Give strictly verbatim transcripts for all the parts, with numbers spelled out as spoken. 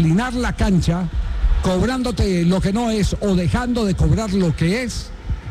inclinar la cancha, cobrándote lo que no es o dejando de cobrar lo que es,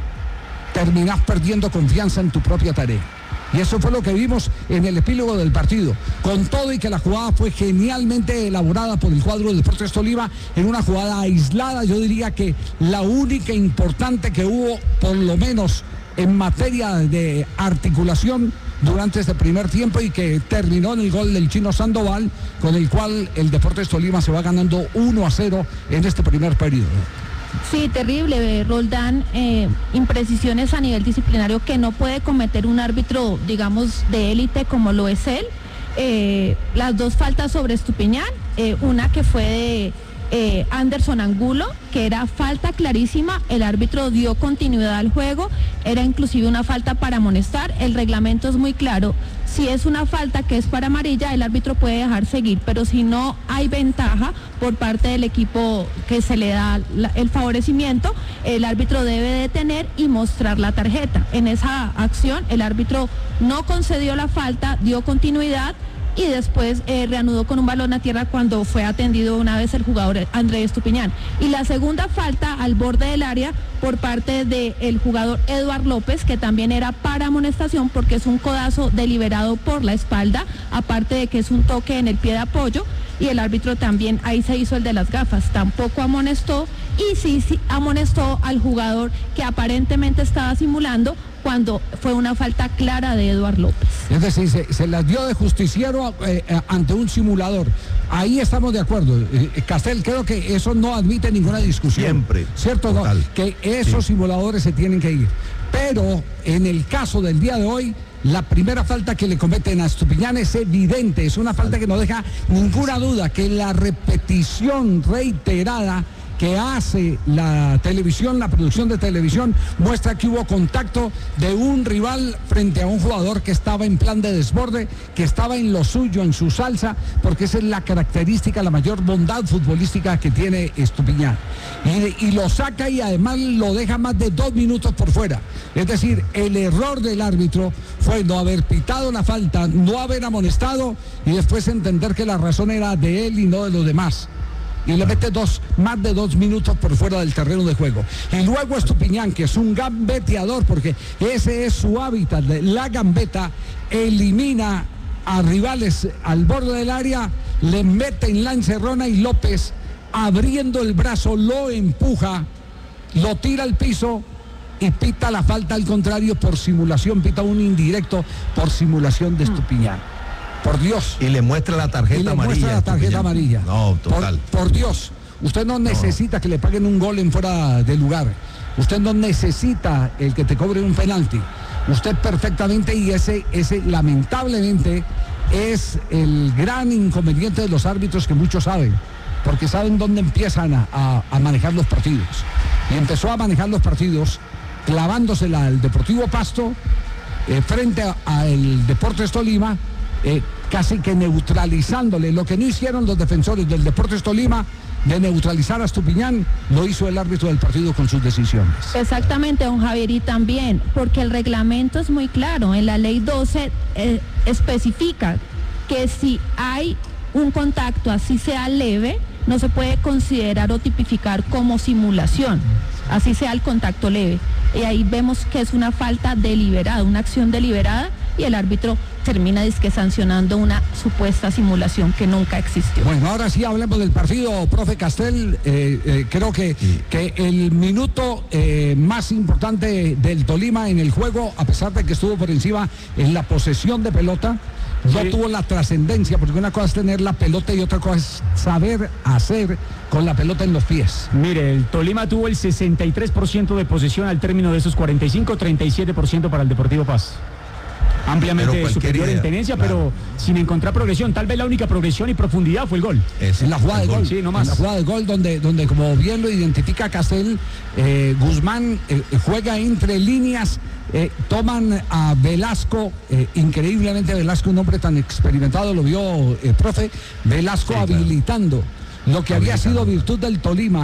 terminás perdiendo confianza en tu propia tarea. Y eso fue lo que vimos en el epílogo del partido. Con todo y que la jugada fue genialmente elaborada por el cuadro de Deportes Tolima, en una jugada aislada, yo diría que la única importante que hubo, por lo menos en materia de articulación durante este primer tiempo, y que terminó en el gol del Chino Sandoval, con el cual el Deportes Tolima se va ganando uno a cero en este primer periodo. Sí, terrible, Roldán, eh, imprecisiones a nivel disciplinario que no puede cometer un árbitro, digamos, de élite como lo es él. Eh, las dos faltas sobre Estupiñán, eh, una que fue de eh, Anderson Angulo, que era falta clarísima, el árbitro dio continuidad al juego, era inclusive una falta para amonestar, el reglamento es muy claro, si es una falta que es para amarilla, el árbitro puede dejar seguir, pero si no hay ventaja por parte del equipo que se le da la, el favorecimiento, el árbitro debe detener y mostrar la tarjeta. En esa acción el árbitro no concedió la falta, dio continuidad y después eh, reanudó con un balón a tierra cuando fue atendido una vez el jugador Andrés Estupiñán. Y la segunda falta al borde del área por parte del jugador Eduard López, que también era para amonestación porque es un codazo deliberado por la espalda, aparte de que es un toque en el pie de apoyo, y el árbitro también ahí se hizo el de las gafas, tampoco amonestó, y sí, sí amonestó al jugador que aparentemente estaba simulando, cuando fue una falta clara de Eduard López. Es decir, se, se las dio de justiciero eh, ante un simulador. Ahí estamos de acuerdo. Eh, Castel, creo que eso no admite ninguna discusión. Siempre. ¿Cierto? No, que esos sí. simuladores se tienen que ir. Pero en el caso del día de hoy, la primera falta que le cometen a Estupiñán es evidente, es una falta que no deja ninguna duda, que la repetición reiterada que hace la televisión, la producción de televisión, muestra que hubo contacto de un rival frente a un jugador que estaba en plan de desborde, que estaba en lo suyo, en su salsa, porque esa es la característica, la mayor bondad futbolística que tiene Estupiñán. Y, y lo saca y además lo deja más de dos minutos por fuera. Es decir, el error del árbitro fue no haber pitado la falta, no haber amonestado y después entender que la razón era de él y no de los demás. Y le mete dos, más de dos minutos por fuera del terreno de juego. Y luego Estupiñán, que es un gambeteador, porque ese es su hábitat, la gambeta, elimina a rivales al borde del área, le mete en la encerrona y López, abriendo el brazo, lo empuja, lo tira al piso y pita la falta al contrario por simulación, pita un indirecto por simulación de Estupiñán. Por Dios. Y le muestra la tarjeta y le amarilla. muestra la tarjeta amarilla. No, total. Por, por Dios, usted no necesita no. que le paguen un gol en fuera de lugar. Usted no necesita el que te cobre un penalti. Usted perfectamente, y ese, ese lamentablemente es el gran inconveniente de los árbitros que muchos saben, porque saben dónde empiezan a, a, a manejar los partidos. Y empezó a manejar los partidos clavándosela al Deportivo Pasto eh, frente al Deportes Tolima. Eh, casi que neutralizándole. Lo que no hicieron los defensores del Deportes Tolima de neutralizar a Estupiñán, lo hizo el árbitro del partido con sus decisiones. Exactamente, don Javier, y también porque el reglamento es muy claro, en la ley doce eh, especifica que si hay un contacto así sea leve, no se puede considerar o tipificar como simulación, así sea el contacto leve, y ahí vemos que es una falta deliberada, una acción deliberada, y el árbitro termina disque sancionando una supuesta simulación que nunca existió. Bueno, ahora sí hablemos del partido, profe Castel. Eh, eh, creo que, sí. que el minuto eh, más importante del Tolima en el juego, a pesar de que estuvo por encima en la posesión de pelota, no sí. tuvo la trascendencia, porque una cosa es tener la pelota y otra cosa es saber hacer con la pelota en los pies. Mire, el Tolima tuvo el sesenta y tres por ciento de posesión al término de esos cuarenta y cinco, treinta y siete por ciento para el Deportivo Paz. Ampliamente superior idea, en tenencia, claro. pero sin encontrar progresión. Tal vez la única progresión y profundidad fue el gol. Es en la jugada de gol. Sí, no más. En la jugada de gol donde, donde como bien lo identifica Castel, eh, Guzmán eh, juega entre líneas, eh, toman a Velasco, eh, increíblemente Velasco, un hombre tan experimentado, lo vio eh, profe, Velasco sí, habilitando claro. lo que había sido virtud del Tolima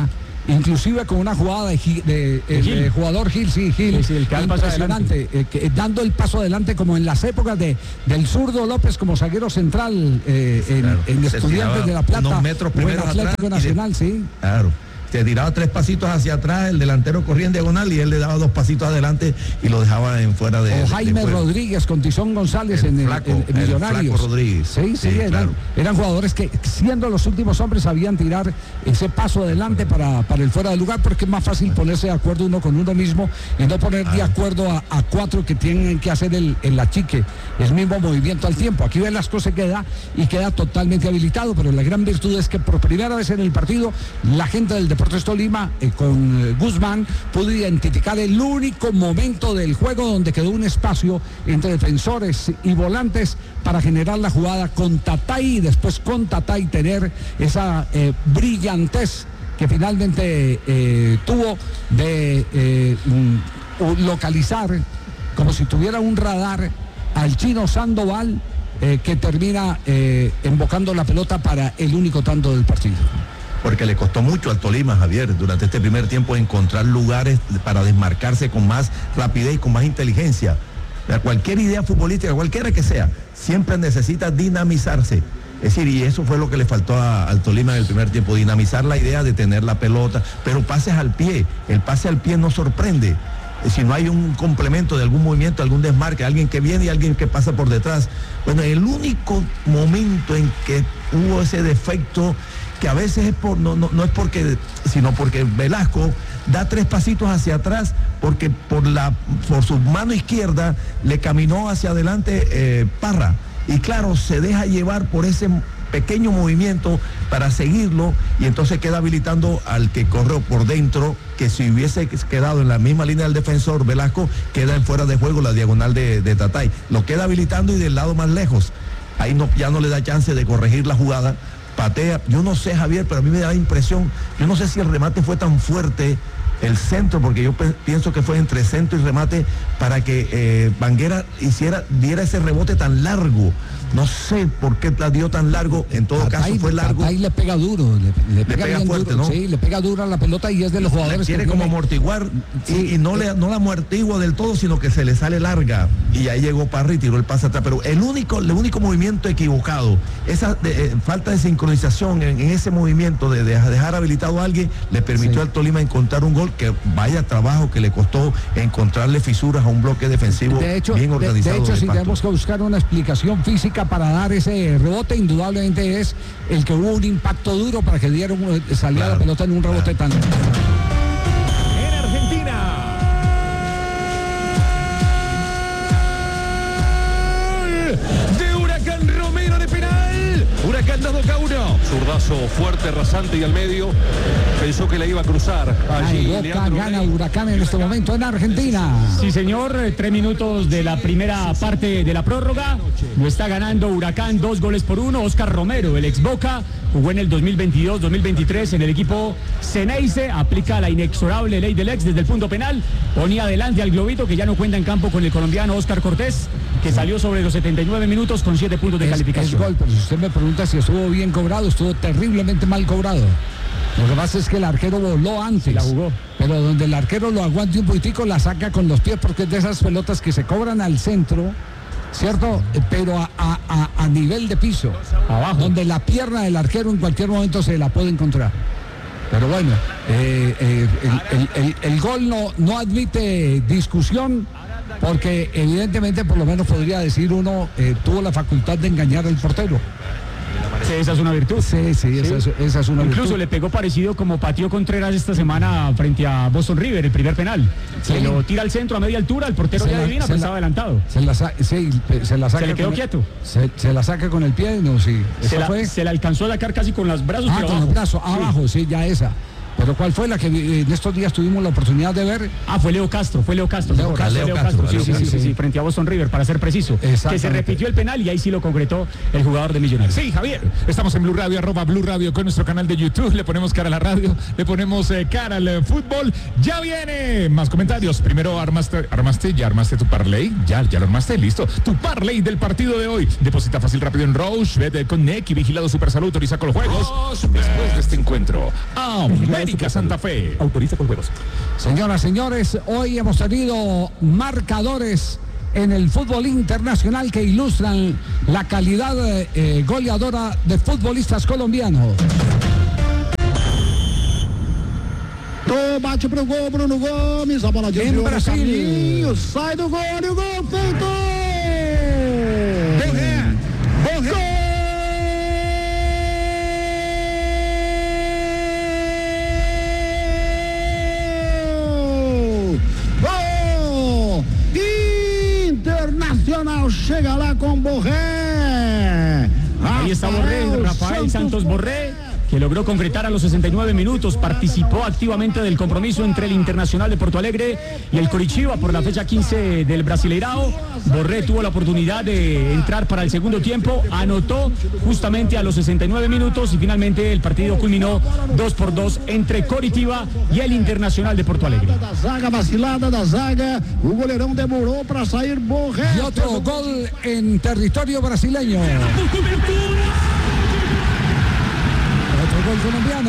inclusive con una jugada de, de, de, de, de jugador Gil, sí, Gil, sí, sí, el impresionante, eh, que, dando el paso adelante como en las épocas de del zurdo López como zaguero central eh, en, claro, en Estudiantes de La Plata, unos metros o en Atlético Nacional, de, sí. Claro. Se tiraba tres pasitos hacia atrás, el delantero corría en diagonal y él le daba dos pasitos adelante y lo dejaba en fuera de. O Jaime de Rodríguez con Tizón González el en el, flaco, el, el Millonarios. El flaco Rodríguez. Sí, sí, sí eran, claro. eran jugadores que, siendo los últimos hombres, sabían tirar ese paso adelante para, para el fuera de lugar, porque es más fácil ponerse de acuerdo uno con uno mismo y no poner de acuerdo a, a cuatro que tienen que hacer el, el achique, el mismo movimiento al tiempo. Aquí Velasco se queda y queda totalmente habilitado, pero la gran virtud es que por primera vez en el partido, la gente del Deportes Tolima eh, con eh, Guzmán pudo identificar el único momento del juego donde quedó un espacio entre defensores y volantes para generar la jugada con Tatay y después con Tatay tener esa eh, brillantez que finalmente eh, tuvo de eh, um, localizar como si tuviera un radar al chino Sandoval eh, que termina eh, embocando la pelota para el único tanto del partido. Porque le costó mucho al Tolima, Javier, durante este primer tiempo encontrar lugares para desmarcarse con más rapidez y con más inteligencia. Cualquier idea futbolística, cualquiera que sea, siempre necesita dinamizarse. Es decir, y eso fue lo que le faltó a, al Tolima en el primer tiempo, dinamizar la idea de tener la pelota, pero pases al pie. El pase al pie no sorprende. Si no hay un complemento de algún movimiento, algún desmarque, alguien que viene y alguien que pasa por detrás. Bueno, el único momento en que hubo ese defecto, que a veces es por, no, no, no es porque, sino porque Velasco da tres pasitos hacia atrás, porque por, la, por su mano izquierda le caminó hacia adelante eh, Parra. Y claro, se deja llevar por ese pequeño movimiento para seguirlo y entonces queda habilitando al que corre por dentro, que si hubiese quedado en la misma línea del defensor, Velasco queda en fuera de juego la diagonal de, de Tatay. Lo queda habilitando y del lado más lejos. Ahí no, ya no le da chance de corregir la jugada. Patea, yo no sé, Javier, pero a mí me da la impresión, yo no sé si el remate fue tan fuerte, el centro, porque yo pe- pienso que fue entre centro y remate para que eh, Banguera hiciera, diera ese rebote tan largo. No sé por qué la dio tan largo, en todo Tatay, caso fue largo. Ahí le pega duro, le, le pega, le pega fuerte, duro, ¿no? Sí, le pega duro a la pelota y es de los jugadores le quiere que como tiene... amortiguar y, sí, y no, eh... le, no la amortigua del todo, sino que se le sale larga. Y ahí llegó Parra y tiró el pase atrás. Pero el único, el único movimiento equivocado, esa de, eh, falta de sincronización en, en ese movimiento de, de dejar habilitado a alguien, le permitió sí. al Tolima encontrar un gol que vaya trabajo que le costó encontrarle fisuras a un bloque defensivo de hecho, bien organizado. De, de hecho, si tenemos que buscar una explicación física para dar ese rebote, indudablemente es el que hubo un impacto duro para que dieron salida claro, la pelota en un rebote claro. tan... En Argentina, de Huracán Romero de penal. Huracán dos a uno. Zurdazo fuerte, rasante y al medio. Pensó que la iba a cruzar. Allí Ay, Boca gana Huracán en este momento en Argentina. Sí, señor. Tres minutos de la primera parte de la prórroga. Lo está ganando Huracán dos goles por uno. Oscar Romero, el ex Boca, jugó en el dos mil veintidós dos mil veintitrés en el equipo Ceneice. Aplica la inexorable ley del ex desde el punto penal. Ponía adelante al globito, que ya no cuenta en campo con el colombiano Oscar Cortés, que salió sobre los setenta y nueve minutos con siete puntos de es, calificación. Es gol, pero si usted me pregunta si estuvo bien cobrado, estuvo terriblemente mal cobrado. Lo que pasa es que el arquero voló antes. La jugó. Pero donde el arquero lo aguante un poquitico, la saca con los pies, porque es de esas pelotas que se cobran al centro, ¿cierto? Pero a, a, a, a nivel de piso. Abajo. Donde la pierna del arquero en cualquier momento se la puede encontrar. Pero bueno, eh, eh, el, el, el, el gol no, no admite discusión, porque evidentemente, por lo menos podría decir uno, eh, tuvo la facultad de engañar al portero. Sí, esa es una virtud. Sí, sí, sí. Esa, es, esa es una Incluso virtud. le pegó parecido como pateó Contreras esta semana frente a Boston River, el primer penal. Sí. Se lo tira al centro a media altura, el portero se ya la, adivina, pero la, estaba adelantado. Se la, sí, se la saca. Se le quedó quieto. Se, se la saca con el pie, no, sí. Se la, se la alcanzó a sacar casi con los brazos. Ah, pero con abajo. los brazos, abajo, sí. sí, ya esa. Pero ¿cuál fue la que en estos días tuvimos la oportunidad de ver? Ah, fue Leo Castro, fue Leo Castro. Leo, Castro, Leo, Leo Castro, Castro, sí, Leo sí, Castro, sí, sí, sí, frente a Boston River, para ser preciso. Que se repitió el penal y ahí sí lo concretó el jugador de Millonarios. Sí, Javier, estamos en Blue Radio, arroba Blue Radio con nuestro canal de YouTube. Le ponemos cara a la radio, le ponemos eh, cara al eh, fútbol. Ya viene más comentarios. Primero, armaste, armaste, ya armaste tu parlay. Ya, ya lo armaste, listo. Tu parlay del partido de hoy. Deposita fácil, rápido en Roche, vete con N E C y Vigilado Supersalud, autoriza con los juegos. Después de este encuentro, aumenta América Santa Fe. Autoriza con huevos. Señoras, señores, hoy hemos tenido marcadores en el fútbol internacional que ilustran la calidad eh, goleadora de futbolistas colombianos. Bate pro gol, Bruno Gomes, a bola de em Brasil, sai do gol, e o gol feito! Borré, Borré. Gol! Internacional chega lá com Borré. Ahí está Borré, Rafael Santos Borré, que logró concretar a los sesenta y nueve minutos, participó activamente del compromiso entre el Internacional de Porto Alegre y el Coritiba por la fecha quince del Brasileirao. Borré tuvo la oportunidad de entrar para el segundo tiempo, anotó justamente a los sesenta y nueve minutos y finalmente el partido culminó dos por dos entre Coritiba y el Internacional de Porto Alegre. Da zaga, vacilada da zaga, o goleirão demorou para sair Borré. Y otro gol en territorio brasileño. Otro gol colombiano.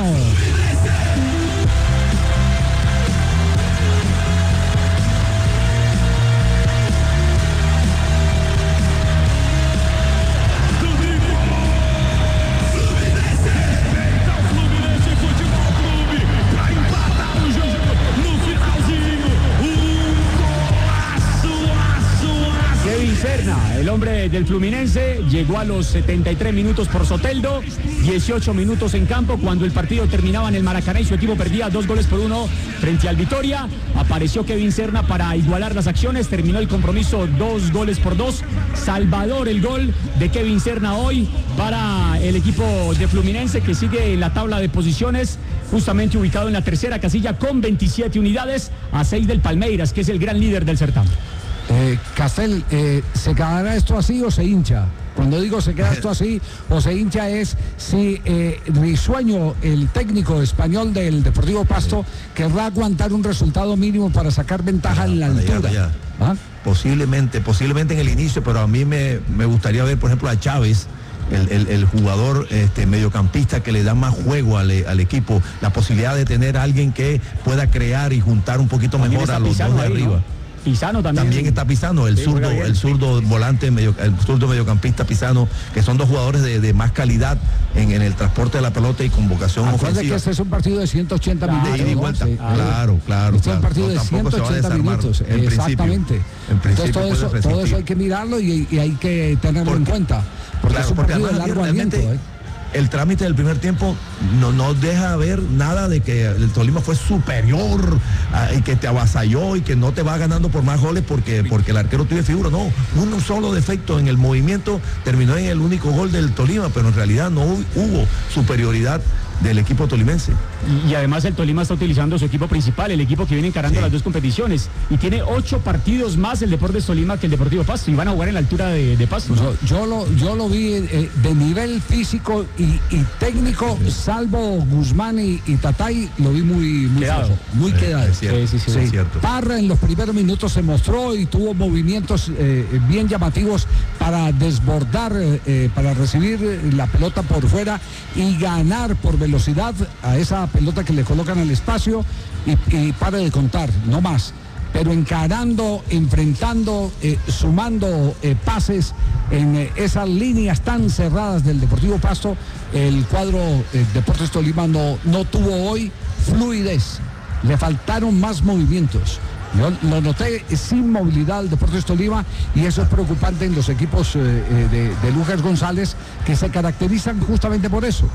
El hombre del Fluminense llegó a los setenta y tres minutos por Soteldo, dieciocho minutos en campo. Cuando el partido terminaba en el Maracaná y su equipo perdía dos goles por uno frente al Vitória, apareció Kevin Serna para igualar las acciones. Terminó el compromiso dos goles por dos. Salvador el gol de Kevin Serna hoy para el equipo de Fluminense, que sigue en la tabla de posiciones, justamente ubicado en la tercera casilla con veintisiete unidades, a seis del Palmeiras, que es el gran líder del certamen. Eh, Castel, eh, ¿se quedará esto así o se hincha? Cuando digo se queda esto así o se hincha es si eh, Risueño, el técnico español del Deportivo Pasto, querrá aguantar un resultado mínimo para sacar ventaja en la altura. Ya, ya. ¿Ah? Posiblemente, posiblemente en el inicio, pero a mí me, me gustaría ver, por ejemplo, a Chávez, el, el, el jugador este, mediocampista que le da más juego al, al equipo, la posibilidad de tener a alguien que pueda crear y juntar un poquito También mejor a los Pizano dos de ahí, arriba. ¿no? Pisano también. También está Pisano, el sí, zurdo, el zurdo volante, medio, el zurdo mediocampista Pisano, que son dos jugadores de, de más calidad en, en el transporte de la pelota y con vocación Acuérdate ofensiva. que este es un partido de ciento ochenta Claro, minutos. de ida y ¿no? vuelta. Sí, claro, claro. Este es un claro. partido No, de tampoco ciento se va a ochenta desarmar, minutos. en principio. Exactamente. En principio Entonces todo puede eso, resistir. todo eso hay que mirarlo y, y hay que tenerlo Porque, en cuenta. Porque claro, es un porque partido de además, largo aliento. realmente, ¿eh? el trámite del primer tiempo no, no deja ver nada de que el Tolima fue superior a, y que te avasalló y que no te va ganando por más goles porque, porque el arquero tuvo figura. No, un solo defecto en el movimiento terminó en el único gol del Tolima, pero en realidad no hubo superioridad del equipo tolimense. Y, y además el Tolima está utilizando su equipo principal, el equipo que viene encarando sí. las dos competiciones, y tiene ocho partidos más el Deportes Tolima que el Deportivo Pasto, y van a jugar en la altura de, de Pasto, ¿no? yo, yo lo yo lo vi eh, de nivel físico y, y técnico, salvo Guzmán y, y Tatay, lo vi muy, muy quedado, flojo, muy eh, quedado. Es cierto, sí, sí, sí, sí. es cierto. Parra en los primeros minutos se mostró y tuvo movimientos eh, bien llamativos para desbordar, eh, para recibir la pelota por fuera y ganar por velocidad a esa pelota que le colocan al espacio y, y para de contar, no más. Pero encarando, enfrentando, eh, sumando eh, pases en eh, esas líneas tan cerradas del Deportivo Pasto, el cuadro eh, Deportes Tolima no, no tuvo hoy fluidez, le faltaron más movimientos. Yo lo noté sin movilidad al Deportes Tolima y eso es preocupante en los equipos eh, de, de Lucas González, que se caracterizan justamente por eso.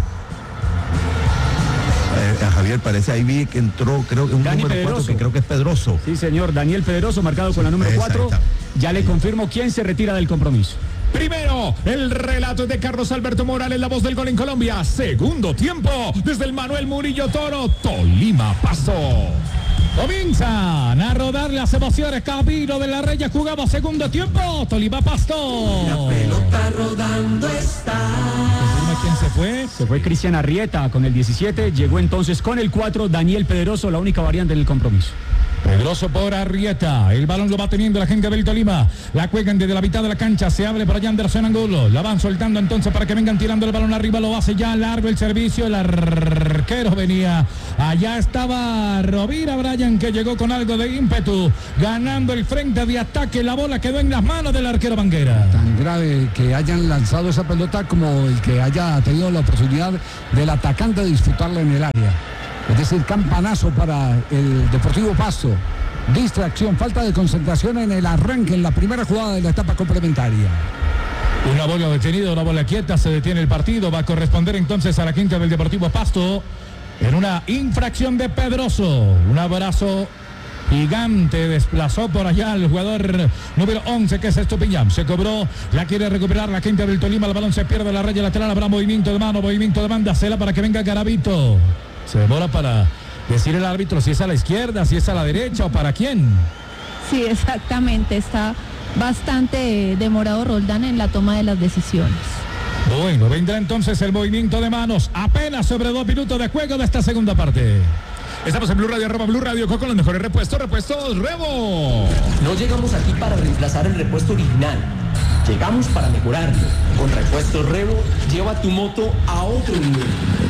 Eh, a Javier parece ahí vi que entró, creo que un Dani número cuatro que creo que es Pedroso. Sí, señor, Daniel Pedroso, marcado con la número cuatro. Ya le confirmo quién se retira del compromiso. Primero, el relato es de Carlos Alberto Morales, la voz del gol en Colombia. Segundo tiempo, desde el Manuel Murillo Toro, Tolima Pasto. Comienzan a rodar las emociones. Camino de la Reyes, jugamos segundo tiempo. Tolima Pasto. La pelota rodando está. ¿Quién se fue? Se fue Cristian Arrieta con el diecisiete. Llegó entonces con el cuatro Daniel Pedroso, la única variante en el compromiso. Pedroso por Arrieta, el balón lo va teniendo la gente del Tolima, la juegan desde la mitad de la cancha, se abre para allá Anderson Angulo, la van soltando entonces para que vengan tirando el balón arriba, lo hace ya largo el servicio, el arquero venía Allá estaba Rovira Bryan, que llegó con algo de ímpetu, ganando el frente de ataque. La bola quedó en las manos del arquero Banguera. Tan grave que hayan lanzado esa pelota como el que haya tenido la oportunidad del atacante de disputarla en el área. Es decir, campanazo para el Deportivo Pasto. Distracción, falta de concentración en el arranque, en la primera jugada de la etapa complementaria. Una bola detenida, una bola quieta, se detiene el partido. Va a corresponder entonces a la quinta del Deportivo Pasto en una infracción de Pedroso. Un abrazo gigante, desplazó por allá el jugador número once, que es Estupiñán. Se cobró, la quiere recuperar la quinta del Tolima. El balón se pierde, la raya lateral. Habrá movimiento de mano, movimiento de banda. Cela para que venga Garavito. Se demora para decir el árbitro si es a la izquierda, si es a la derecha o para quién. Sí, exactamente. Está bastante demorado Roldán en la toma de las decisiones. Bueno, vendrá entonces el movimiento de manos apenas sobre dos minutos de juego de esta segunda parte. Estamos en Blue Radio, arroba Blue Radio, con los mejores repuestos, repuestos Rebo. No llegamos aquí para reemplazar el repuesto original. Llegamos para mejorarlo. Con repuestos Rebo, lleva tu moto a otro nivel.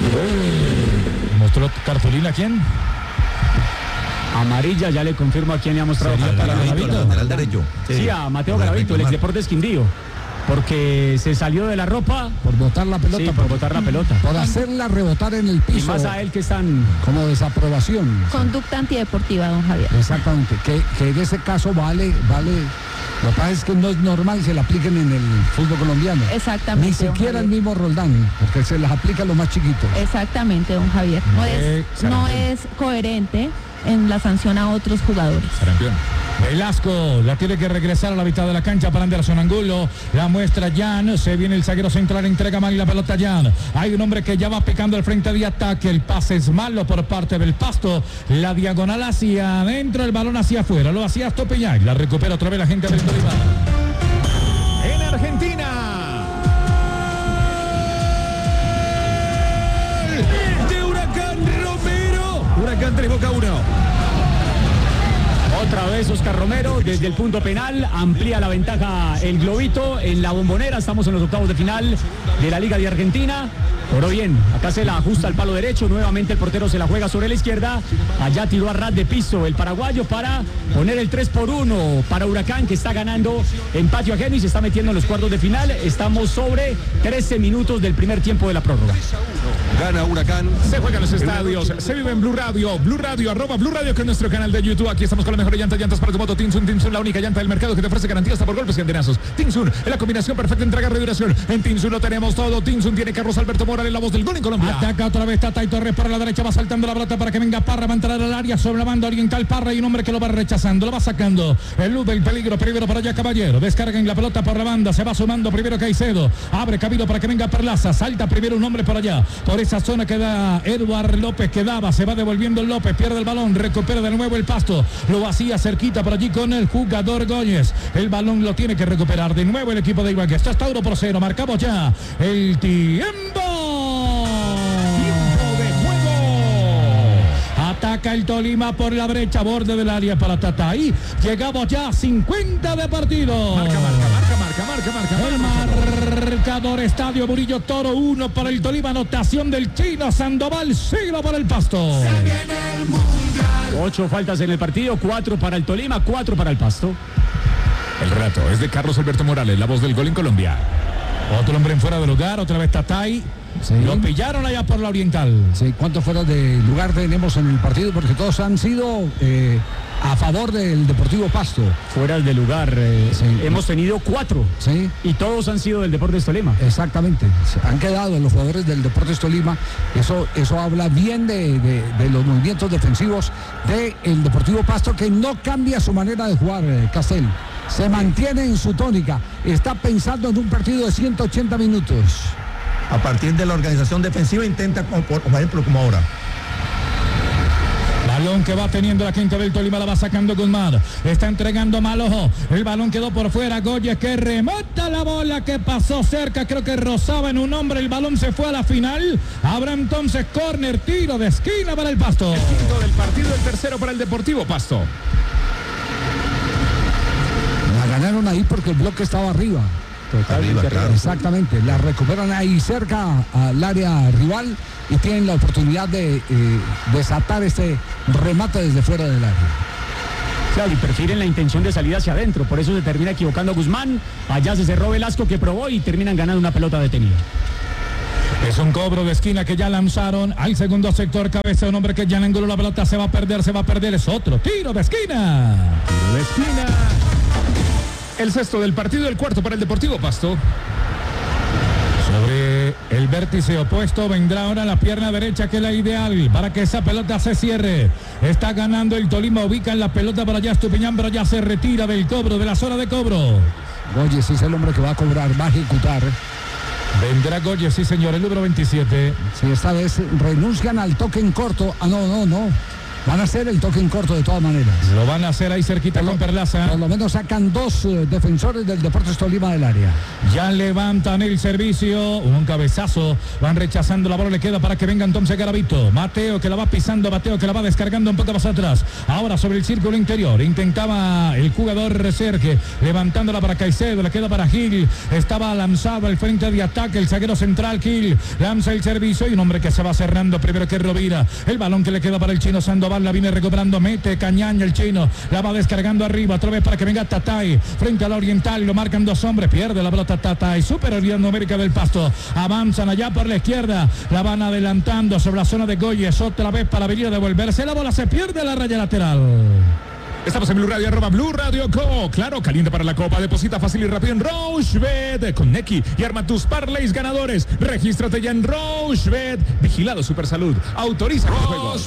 ¿Mostró cartulina quién? Amarilla, ya le confirmo a quién le ha mostrado. Para Garavito, lateral derecho. Sí, sí, a Mateo Garavito, el ex Deportes Quindío. Porque se salió de la ropa. Por botar la pelota. Sí, por, por botar la pelota. Por hacerla rebotar en el piso. Y más a él que están... Como desaprobación. Conducta antideportiva, don Javier. Exactamente. Que, que en ese caso vale, vale... Lo que pasa es que no es normal que la apliquen en el fútbol colombiano. Exactamente. Ni siquiera el mismo Roldán, porque se las aplica a los más chiquitos. Exactamente, don Javier. No es, no es coherente en la sanción a otros jugadores. Sarampión. Velasco la tiene que regresar a la mitad de la cancha para Anderson Angulo. La muestra Jan. Se viene el zaguero central, entrega mal la pelota Jan. Hay un hombre que ya va picando el frente de ataque. El pase es malo por parte del Pasto. La diagonal hacia adentro, el balón hacia afuera. Lo hacía Estupiñán. La recupera otra vez la gente del Tolima. En Argentina. De Huracán Romero. Huracán tres Boca uno. Otra vez Oscar Romero desde el punto penal, amplía la ventaja el globito en la Bombonera. Estamos en los octavos de final de la Liga de Argentina. Pero bien, acá se la ajusta al palo derecho, nuevamente el portero se la juega sobre la izquierda. Allá tiró a ras de piso el paraguayo para poner el tres por uno para Huracán, que está ganando en patio ajeno y se está metiendo en los cuartos de final. Estamos sobre trece minutos del primer tiempo de la prórroga. Gana Huracán. Se juega en los estadios, se vive en Blue Radio, Blue Radio, arroba Blue Radio, que es nuestro canal de YouTube. Aquí estamos con la mejor llanta, llantas para tu moto. Tinsun, Tinsun, la única llanta del mercado que te ofrece garantía hasta por golpes y antenazos. Tinsun, es la combinación perfecta, entrega y duración. En Tinsun lo tenemos todo. Tinsun tiene Carlos Alberto Morales, la voz del gol en Colombia. Ataca otra vez Tata y Torres por la derecha, va saltando la pelota para que venga Parra, va a entrar al área sobre la banda oriental. Parra y un hombre que lo va rechazando, lo va sacando. El luz del peligro, primero para allá Caballero. Descargan la pelota por la banda, se va sumando primero Caicedo. Abre camino para que venga Perlaza, salta primero un hombre por allá. Por esa zona queda Eduard López, quedaba, se va devolviendo López, pierde el balón, recupera de nuevo el Pasto. Lo vacía cerquita por allí con el jugador Góñez. El balón lo tiene que recuperar de nuevo el equipo de Ibagué. Esto está uno por cero, marcamos ya el tiempo. Ataca el Tolima por la brecha, borde del área para Tata. Ahí llegamos ya a cincuenta de partido. Marca, marca, marca, marca, marca, marca. El marcador, Estadio Murillo Toro, uno para el Tolima, anotación del Chino Sandoval, cero para el Pasto. Ocho faltas en el partido, cuatro para el Tolima, cuatro para el Pasto. El relato es de Carlos Alberto Morales, la voz del gol en Colombia. Otro hombre en fuera de lugar, otra vez Tatay. Sí. Lo pillaron allá por la oriental. Sí, ¿cuántos fuera de lugar tenemos en el partido? Porque todos han sido eh, a favor del Deportivo Pasto. Fuera de lugar, eh, sí. Hemos tenido cuatro. Sí. Y todos han sido del Deportes Tolima. Exactamente. Han quedado los jugadores del Deportes Tolima. Eso, eso habla bien de, de, de los movimientos defensivos del Deportivo Pasto, que no cambia su manera de jugar, eh, Castel. Se mantiene en su tónica. Está pensando en un partido de ciento ochenta minutos. A partir de la organización defensiva intenta, como, por ejemplo, como ahora. Balón que va teniendo la quinta del Tolima, la va sacando Guzmán. Está entregando Malojo. El balón quedó por fuera. Goyes que remata la bola que pasó cerca. Creo que rozaba en un hombre. El balón se fue a la final. Habrá entonces córner, tiro de esquina para el Pasto. El quinto del partido, el tercero para el Deportivo Pasto. La ganaron ahí porque el bloque estaba arriba. Totalmente arriba, claro. Exactamente, la recuperan ahí cerca al área rival y tienen la oportunidad de eh, desatar este remate desde fuera del área. Claro, y prefieren la intención de salir hacia adentro, por eso se termina equivocando Guzmán, allá se cerró Velasco que probó y terminan ganando una pelota detenida. Es un cobro de esquina que ya lanzaron al segundo sector, cabeza de un hombre que ya en ángulo, la pelota se va a perder, se va a perder, es otro tiro de esquina. Tiro de esquina. El sexto del partido, el cuarto para el Deportivo Pasto. Sobre el vértice opuesto vendrá ahora la pierna derecha, que es la ideal para que esa pelota se cierre. Está ganando el Tolima, ubica en la pelota para allá Estupiñán, pero ya se retira del cobro, de la zona de cobro. Goyes es el hombre que va a cobrar, va a ejecutar. Vendrá Goyes, sí señor, el número veintisiete. Si esta vez renuncian al toque en corto. Ah, no, no, no. Van a hacer el toque en corto de todas maneras. Lo van a hacer ahí cerquita por con lo, Perlaza. Por lo menos sacan dos uh, defensores del Deportes Tolima del área. Ya levantan el servicio. Un cabezazo. Van rechazando la bola. Le queda para que venga entonces Garavito. Mateo que la va pisando. Mateo que la va descargando un poco más atrás. Ahora sobre el círculo interior. Intentaba el jugador Serge. Levantándola para Caicedo. Le queda para Gil. Estaba lanzado al frente de ataque. El zaguero central Gil. Lanza el servicio. Y un hombre que se va cerrando. Primero que Rovira. El balón que le queda para el chino Sandoval. La viene recuperando, mete Cañaña el chino, la va descargando arriba, otra vez para que venga Tatay, frente al oriental, lo marcan dos hombres, pierde la pelota Tatay, superioridad numérica del Pasto, avanzan allá por la izquierda, la van adelantando sobre la zona de Goyes, otra vez para venir a devolverse, la bola se pierde a la raya lateral. Estamos en Blue Radio, arroba Blue Radio Co. Claro, caliente para la Copa. Deposita fácil y rápido en Rochebet con Neki y arma tus parlays ganadores. Regístrate ya en Rochebet. Vigilado Supersalud. Autoriza con juegos.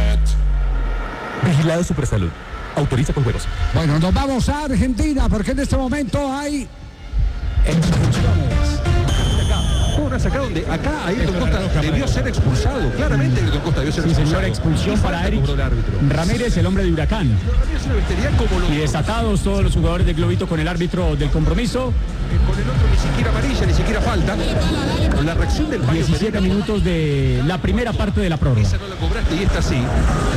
Vigilado Supersalud. Autoriza con juegos. Bueno, nos vamos a Argentina porque en este momento hay expulsiones. Una sacada donde acá Ayrton Costa debió ser expulsado. Claramente Ayrton Costa debió ser sí, expulsado. Señor, expulsión para Eric Ramírez, el hombre de Huracán. Y desatados todos los jugadores de Globito con el árbitro del compromiso. Con el otro ni siquiera amarilla, ni siquiera falta. Con la reacción del Payo diecisiete minutos de la primera parte de la prórroga. Esa no la cobraste y esta sí.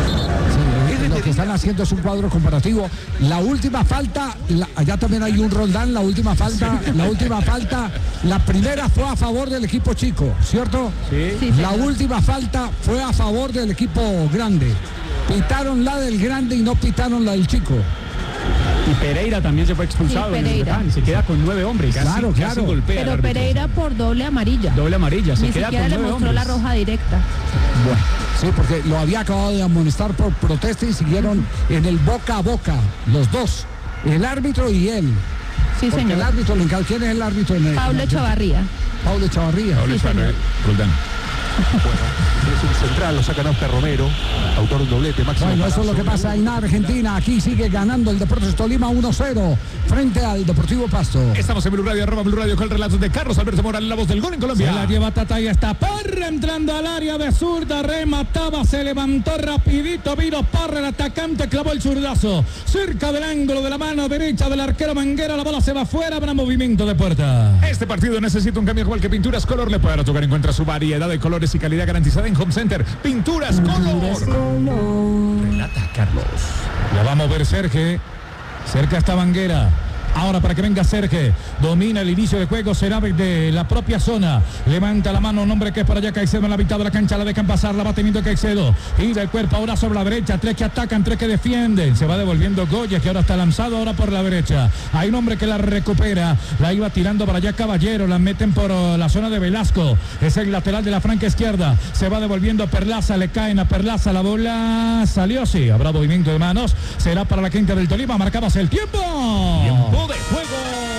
Lo que están haciendo es un cuadro comparativo. La última falta, la, allá también hay un Roldán, la última falta, la última falta, la primera fue a favor del equipo chico, ¿cierto? Sí. Sí, la última falta fue a favor del equipo grande. Pitaron la del grande y no pitaron la del chico. Y Pereira también se fue expulsado. Sí, Pereira. Se queda con nueve hombres. Casi, claro, claro. Golpea. Pero Pereira por doble amarilla. Doble amarilla. Se Ni queda siquiera con le nueve mostró hombres. la roja directa. Bueno, sí, porque lo había acabado de amonestar por protesta y siguieron en el boca a boca, los dos, el árbitro y él. Sí, porque señor. el árbitro, ¿quién es el árbitro? En el, Pablo Chavarría. Pablo Chavarría. Pablo Sí, Chavarría. Roldán. Bueno, es un central, lo sacan a Oscar Romero, autor de un doblete, máximo. Bueno, eso es lo que pasa en Argentina. Aquí sigue ganando el Deportes Tolima uno cero frente al Deportivo Pasto. Estamos en Blue Radio, arroba Blue Radio, con el relato de Carlos Alberto Morales, la voz del gol en Colombia. Se la lleva Tatay, está Parra entrando al área de zurda, remataba, se levantó rapidito, vino Parra, el atacante, clavó el zurdazo, cerca del ángulo de la mano derecha del arquero Manguera, la bola se va afuera, habrá movimiento de puerta. Este partido necesita un cambio igual que Pinturas Color, le puede tocar, encuentra su variedad de colores y calidad garantizada en Home Center. Pinturas Color. Relata Carlos. La va a mover Serge. Cerca está Banguera. Ahora para que venga Serge, domina el inicio de juego, será de la propia zona, levanta la mano un hombre que es para allá, Caicedo en la mitad de la cancha, la dejan pasar, la va teniendo Caicedo, gira el cuerpo ahora sobre la derecha, tres que atacan, tres que defienden, se va devolviendo Goya, que ahora está lanzado ahora por la derecha, hay un hombre que la recupera, la iba tirando para allá Caballero, la meten por la zona de Velasco, es el lateral de la franca izquierda, se va devolviendo Perlaza, le caen a Perlaza, la bola salió, sí, habrá movimiento de manos, será para la quinta del Tolima, marcamos el tiempo. Tiempo de juego.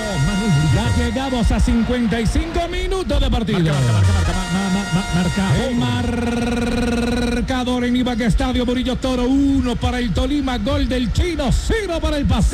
Ya llegamos a cincuenta y cinco minutos de partido. Marca, marca, marca, marca, marca, marca. Marcador en Ibagué Estadio, Murillo Toro, uno para el Tolima, gol del chino, cero para el Pasto.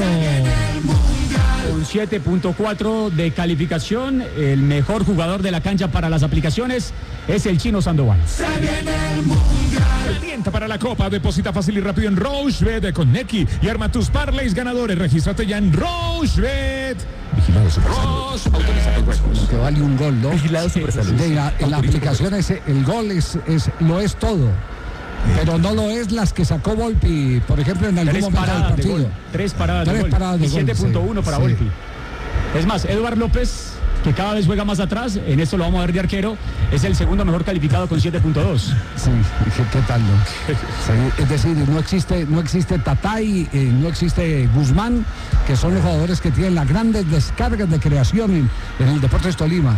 Con siete punto cuatro de calificación, el mejor jugador de la cancha para las aplicaciones es el chino Sandoval. Se viene el mundial. Calienta para la Copa, deposita fácil y rápido en Rochebet con Neki y arma tus parlays ganadores. Regístrate ya en Rochebet. Vigilado Supersalud. Autoriza con juegos. Que vale un gol, ¿no? Vigilado Supersalud. De la, en la aplicación ese, el gol es, es, lo es todo. Pero no lo es las que sacó Volpi, por ejemplo, en algún Tres momento del paradas de partido. gol. Tres paradas Tres de gol. paradas de y siete punto uno sí, para sí. Volpi. Es más, Eduard López que cada vez juega más atrás, en esto lo vamos a ver de arquero, es el segundo mejor calificado con siete punto dos. Sí, ¿qué, qué tal? No? Sí, es decir, no existe, no existe Tatay, eh, no existe Guzmán, que son los jugadores que tienen las grandes descargas de creación en, en el Deportes Tolima.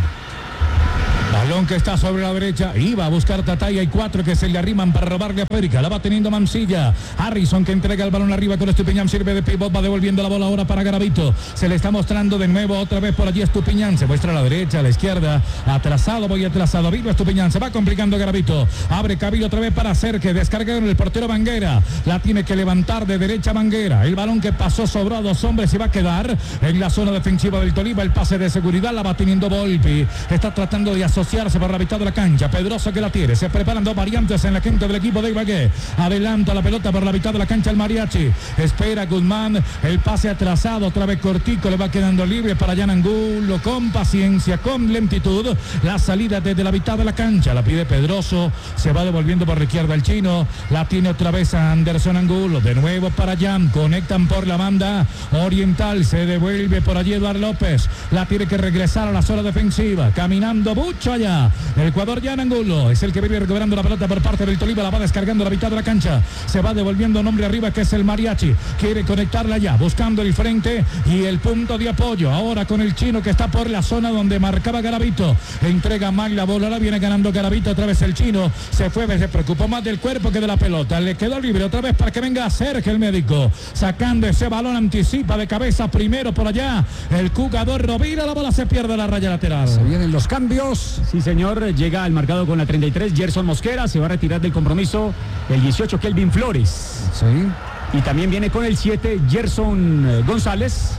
Balón que está sobre la derecha, iba a buscar Tatay, hay cuatro que se le arriman para robarle a Férica, la va teniendo Mansilla, Harrison que entrega el balón arriba con Estupiñán, sirve de pivot, va devolviendo la bola ahora para Garavito, se le está mostrando de nuevo otra vez por allí Estupiñán, se muestra a la derecha, a la izquierda, atrasado, voy atrasado, vivo Estupiñán, se va complicando Garavito, abre Cabillo otra vez para hacer que descargue el portero Banguera, la tiene que levantar de derecha Banguera, el balón que pasó sobró a dos hombres y va a quedar en la zona defensiva del Tolima, el pase de seguridad la va teniendo Volpi, está tratando de asociarse por la mitad de la cancha, Pedroso que la tiene, se preparan dos variantes en la gente del equipo de Ibagué, adelanta la pelota por la mitad de la cancha el Mariachi, espera Guzmán, el pase atrasado, otra vez cortico, le va quedando libre para Jan Angulo, con paciencia, con lentitud, la salida desde la mitad de la cancha, la pide Pedroso, se va devolviendo por la izquierda el chino, la tiene otra vez a Anderson Angulo, de nuevo para Jan, conectan por la banda oriental, se devuelve por allí Eduardo López, la tiene que regresar a la zona defensiva, caminando mucho allá, el jugador Jan Angulo es el que viene recuperando la pelota por parte del Tolima, la va descargando a la mitad de la cancha, se va devolviendo un hombre arriba que es el Mariachi, quiere conectarla ya, buscando el frente y el punto de apoyo, ahora con el chino que está por la zona donde marcaba Garavito, entrega mal la bola, la viene ganando Garavito, otra vez el chino, se fue, se preocupó más del cuerpo que de la pelota, le quedó libre otra vez para que venga Sergio el médico, sacando ese balón, anticipa de cabeza primero por allá, el jugador Rovira, la bola se pierde a la raya lateral. Se vienen los cambios. Sí, señor, llega al marcado con la treinta y tres, Gerson Mosquera, se va a retirar del compromiso el dieciocho, Kelvin Flores. Sí. Y también viene con el siete, Gerson González,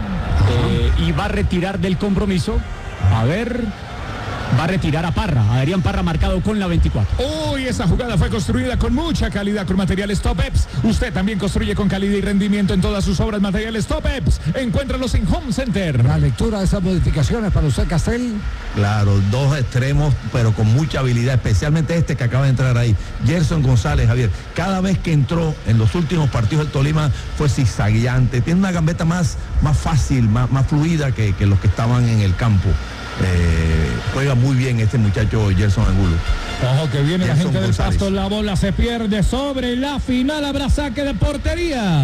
eh, y va a retirar del compromiso, a ver... va a retirar a Parra, Adrián Parra marcado con la veinticuatro. Uy, esa jugada fue construida con mucha calidad con materiales Top-Eps. Usted también construye con calidad y rendimiento en todas sus obras, materiales Top-Eps. Encuéntralos en Home Center. La lectura de esas modificaciones para usted, Castel. Claro, dos extremos, pero con mucha habilidad, especialmente este que acaba de entrar ahí, Gerson González, Javier. Cada vez que entró en los últimos partidos del Tolima fue zigzagueante, tiene una gambeta más, más fácil, más, más fluida que, que los que estaban en el campo. Eh, juega muy bien este muchacho Gerson Angulo. Ojo que viene Gerson la gente González. del Pasto, la bola se pierde sobre la final, habrá saque de portería.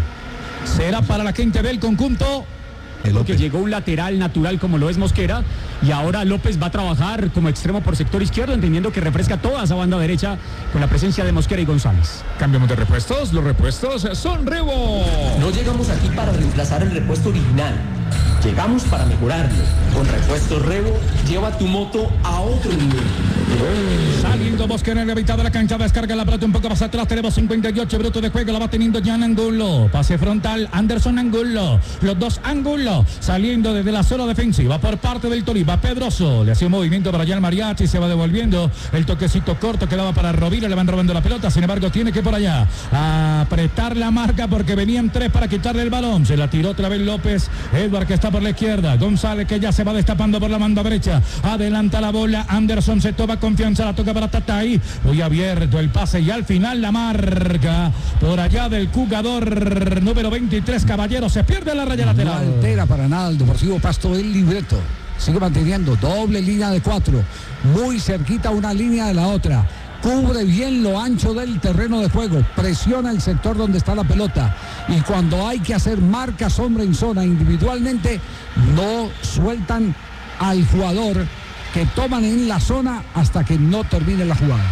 Será para la gente del conjunto. Porque llegó un lateral natural como lo es Mosquera y ahora López va a trabajar como extremo por sector izquierdo, entendiendo que refresca toda esa banda derecha con la presencia de Mosquera y González. Cambiamos de repuestos, los repuestos son Rebo. No llegamos aquí para reemplazar el repuesto original, llegamos para mejorarlo. Con repuestos Rebo, lleva tu moto a otro nivel. Saliendo Mosquera en la mitad de la cancha, descarga la pelota un poco más atrás, tenemos cincuenta y ocho minutos de juego, la va teniendo Jan Angulo, pase frontal, Anderson Angulo, los dos Angulo, saliendo desde la zona defensiva por parte del Tolima, Pedroso, le hacía un movimiento para allá el Mariachi, se va devolviendo, el toquecito corto quedaba para Rovira, le van robando la pelota, sin embargo tiene que por allá apretar la marca porque venían tres para quitarle el balón, se la tiró otra vez López, Edward que está por la izquierda, González que ya se va destapando por la banda derecha, adelanta la bola, Anderson se toma confianza, la toca para Tatay, muy abierto el pase y al final la marca por allá del jugador número veintitrés, Caballero, se pierde la raya lateral. No altera para nada el Deportivo Pasto el libreto, sigue manteniendo doble línea de cuatro, muy cerquita una línea de la otra, cubre bien lo ancho del terreno de juego, presiona el sector donde está la pelota y cuando hay que hacer marca sombra en zona individualmente no sueltan al jugador que toman en la zona hasta que no termine la jugada.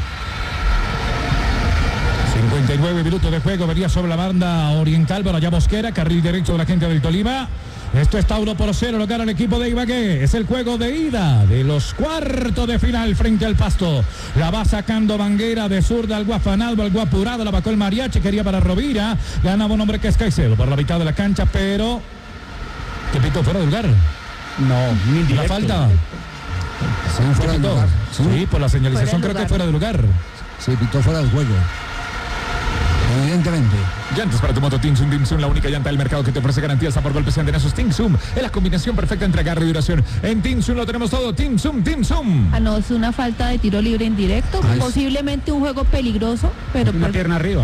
cincuenta y nueve minutos de juego, venía sobre la banda oriental por allá Mosquera, carril derecho de la gente del Tolima. Esto está uno por cero, lo gana el equipo de Ibagué. Es el juego de ida de los cuartos de final frente al Pasto. La va sacando Banguera de zurda al guafanado, al guapurado, la bajó el Mariachi, quería para Rovira. Ganaba un hombre que es Caicedo por la mitad de la cancha, pero... ¿Qué pitó? ¿Fuera de lugar? No, un indirecto. ¿La falta? Sí, fuera de lugar. Sí, sí, por la señalización creo que fuera de lugar. Sí, pitó fuera del juego. Evidentemente. Llantas para tu moto Tinsum, Tinsum, la única llanta del mercado que te ofrece garantías por golpes y antenazos. Tinsum es la combinación perfecta entre agarre y duración. En Tinsum lo tenemos todo. Tinsum, Tinsum. Ah, no, es una falta de tiro libre indirecto, Ay, posiblemente un juego peligroso, pero una por... pierna arriba.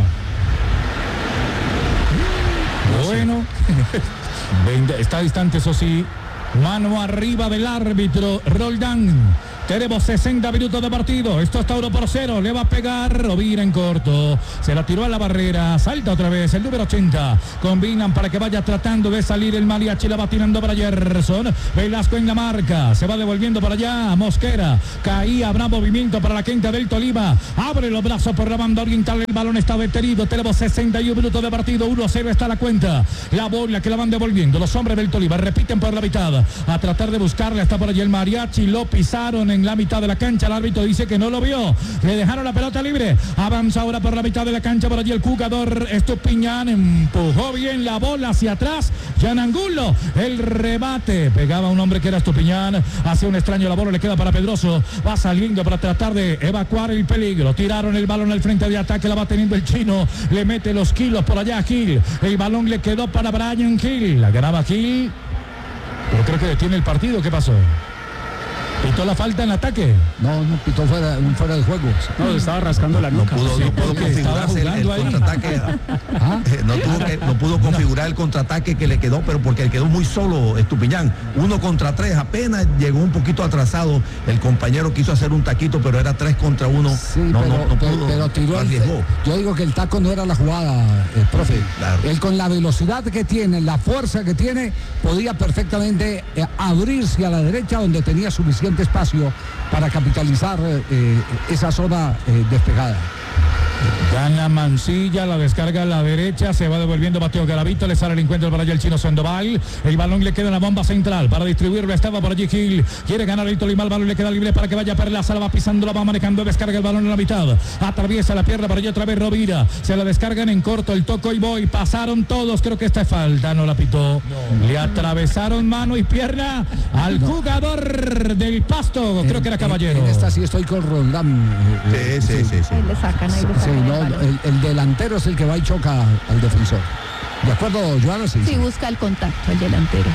Bueno, está distante, eso sí. Mano arriba del árbitro Roldán. Tenemos sesenta minutos de partido. Esto está uno por cero. Le va a pegar Rovira en corto. Se la tiró a la barrera. Salta otra vez el número ochenta. Combinan para que vaya tratando de salir el mariachi. La va tirando para Gerson. Velasco en la marca. Se va devolviendo para allá. Mosquera. Caía. Habrá movimiento para la quinta del Tolima. Abre los brazos por la banda oriental. El balón está detenido. Tenemos sesenta y uno minutos de partido. uno a cero está la cuenta. La bola que la van devolviendo. Los hombres del Tolima repiten por la mitad. A tratar de buscarle. Está por allí el mariachi. Lo pisaron en la mitad de la cancha. El árbitro dice que no lo vio. Le dejaron la pelota libre. Avanza ahora por la mitad de la cancha. Por allí el jugador Estupiñán empujó bien la bola hacia atrás. Jan Angulo. El rebate. Pegaba a un hombre que era Estupiñán. Hace un extraño la bola. Le queda para Pedroso. Va saliendo para tratar de evacuar el peligro. Tiraron el balón al frente de ataque. La va teniendo el chino. Le mete los kilos por allá a Gil. El balón le quedó para Brian Gil. La ganaba Gil. Pero creo que detiene el partido. ¿Qué pasó? ¿Pitó la falta en ataque? No, no, pitó fuera, un fuera de juego. No, se estaba rascando la nuca. No pudo, no pudo configurarse el, el contraataque. ¿Ah? No, tuvo que, no pudo configurar el contraataque que le quedó, pero porque le quedó muy solo Estupiñán. Uno contra tres, apenas llegó un poquito atrasado. El compañero quiso hacer un taquito, pero era tres contra uno. Sí, no, pero, no, no pudo, pero tiró el, yo digo que el taco no era la jugada, eh, profe. Sí, claro. Él con la velocidad que tiene, la fuerza que tiene, podía perfectamente eh, abrirse a la derecha donde tenía suficiente espacio para capitalizar eh, esa zona eh, despejada. Gana Mancilla, la descarga a la derecha, se va devolviendo Mateo Garavito, le sale el encuentro para allá el chino Sandoval, el balón le queda en la bomba central para distribuirlo, estaba por allí Gil, quiere ganar el Tolima, el balón le queda libre para que vaya Perlaza, la va pisando, la va manejando, descarga el balón en la mitad, atraviesa la pierna para allá otra vez Rovira, se la descargan en corto, el toco y voy, pasaron todos, creo que esta es falta, no la pitó, no. Le atravesaron mano y pierna al no. jugador del Pasto, creo en, que era Caballero. En, en esta sí estoy con Roldán. Sí, sí, sí, sí. Ahí le sacan, ahí le sacan. Sí, no, el, el delantero es el que va y choca al defensor. ¿De acuerdo, Joana? Sí, sí, busca el contacto, el delantero.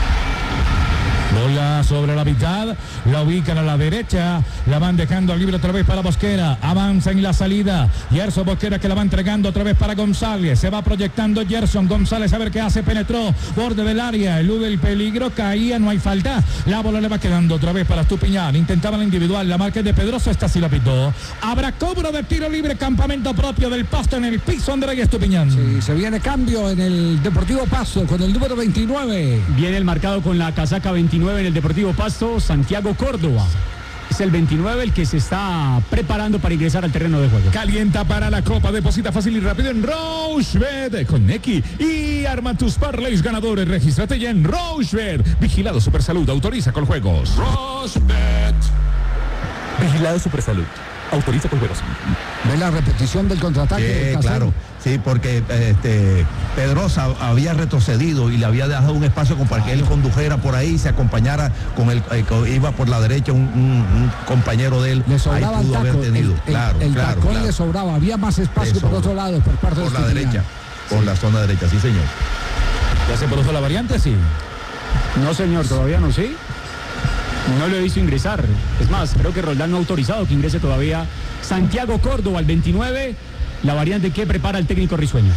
Bola sobre la mitad, la ubican a la derecha, la van dejando al libre otra vez para Mosquera, avanza en la salida, Gerson Mosquera que la va entregando otra vez para González, se va proyectando Gerson, González a ver qué hace, penetró, borde del área, elude el peligro, caía, no hay falta, la bola le va quedando otra vez para Estupiñán, intentaba la individual, la marca de Pedroso, esta sí la pitó, habrá cobro de tiro libre, campamento propio del Pasto en el piso, Andrés Estupiñán. Sí, se viene cambio en el Deportivo Pasto con el número veintinueve. Viene el marcado con la casaca veintinueve en el Deportivo Pasto, Santiago Córdoba. Es el veintinueve el que se está preparando para ingresar al terreno de juego. Calienta para la Copa, deposita fácil y rápido en Rochebet con Neki y arma tus parlays ganadores. Regístrate ya en Rochebet. Vigilado Supersalud, autoriza con juegos. Rochebet. Vigilado Supersalud. Autoriza con juegos. ¿Ve la repetición del contraataque? Sí, claro, sí, porque este, Pedrosa había retrocedido y le había dejado un espacio para que él condujera por ahí, se acompañara con el, eh, iba por la derecha un, un, un compañero de él, le sobraba ahí pudo el taco, haber tenido. El, claro, el, el claro, tacón claro. le sobraba, había más espacio por otro lado, por parte por de la derecha, por sí. la zona derecha, sí señor. ¿Ya se produjo la variante? Sí. No señor, todavía no, sí. No lo he visto ingresar. Es más, creo que Roldán no ha autorizado que ingrese todavía Santiago Córdoba al veintinueve. La variante que prepara el técnico risueño.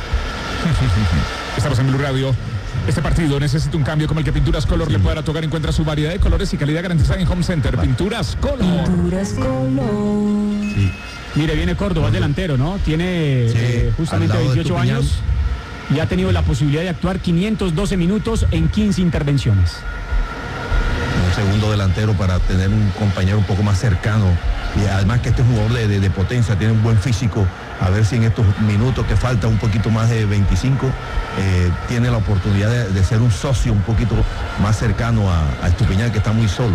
Estamos en Blue Radio. Este partido necesita un cambio como el que Pinturas Color sí. le pueda tocar. Encuentra su variedad de colores y calidad garantizada en Home Center. Vale. Pinturas Color. Pinturas Color. Sí. Mire, viene Córdoba, delantero, ¿no? Tiene sí, eh, justamente veintiocho años y ha tenido la posibilidad de actuar quinientos doce minutos en quince intervenciones. Un segundo delantero para tener un compañero un poco más cercano y además que este es un jugador de, de, de potencia, tiene un buen físico, a ver si en estos minutos que falta un poquito más de veinticinco eh, tiene la oportunidad de, de ser un socio un poquito más cercano a, a Estupiñán, que está muy solo.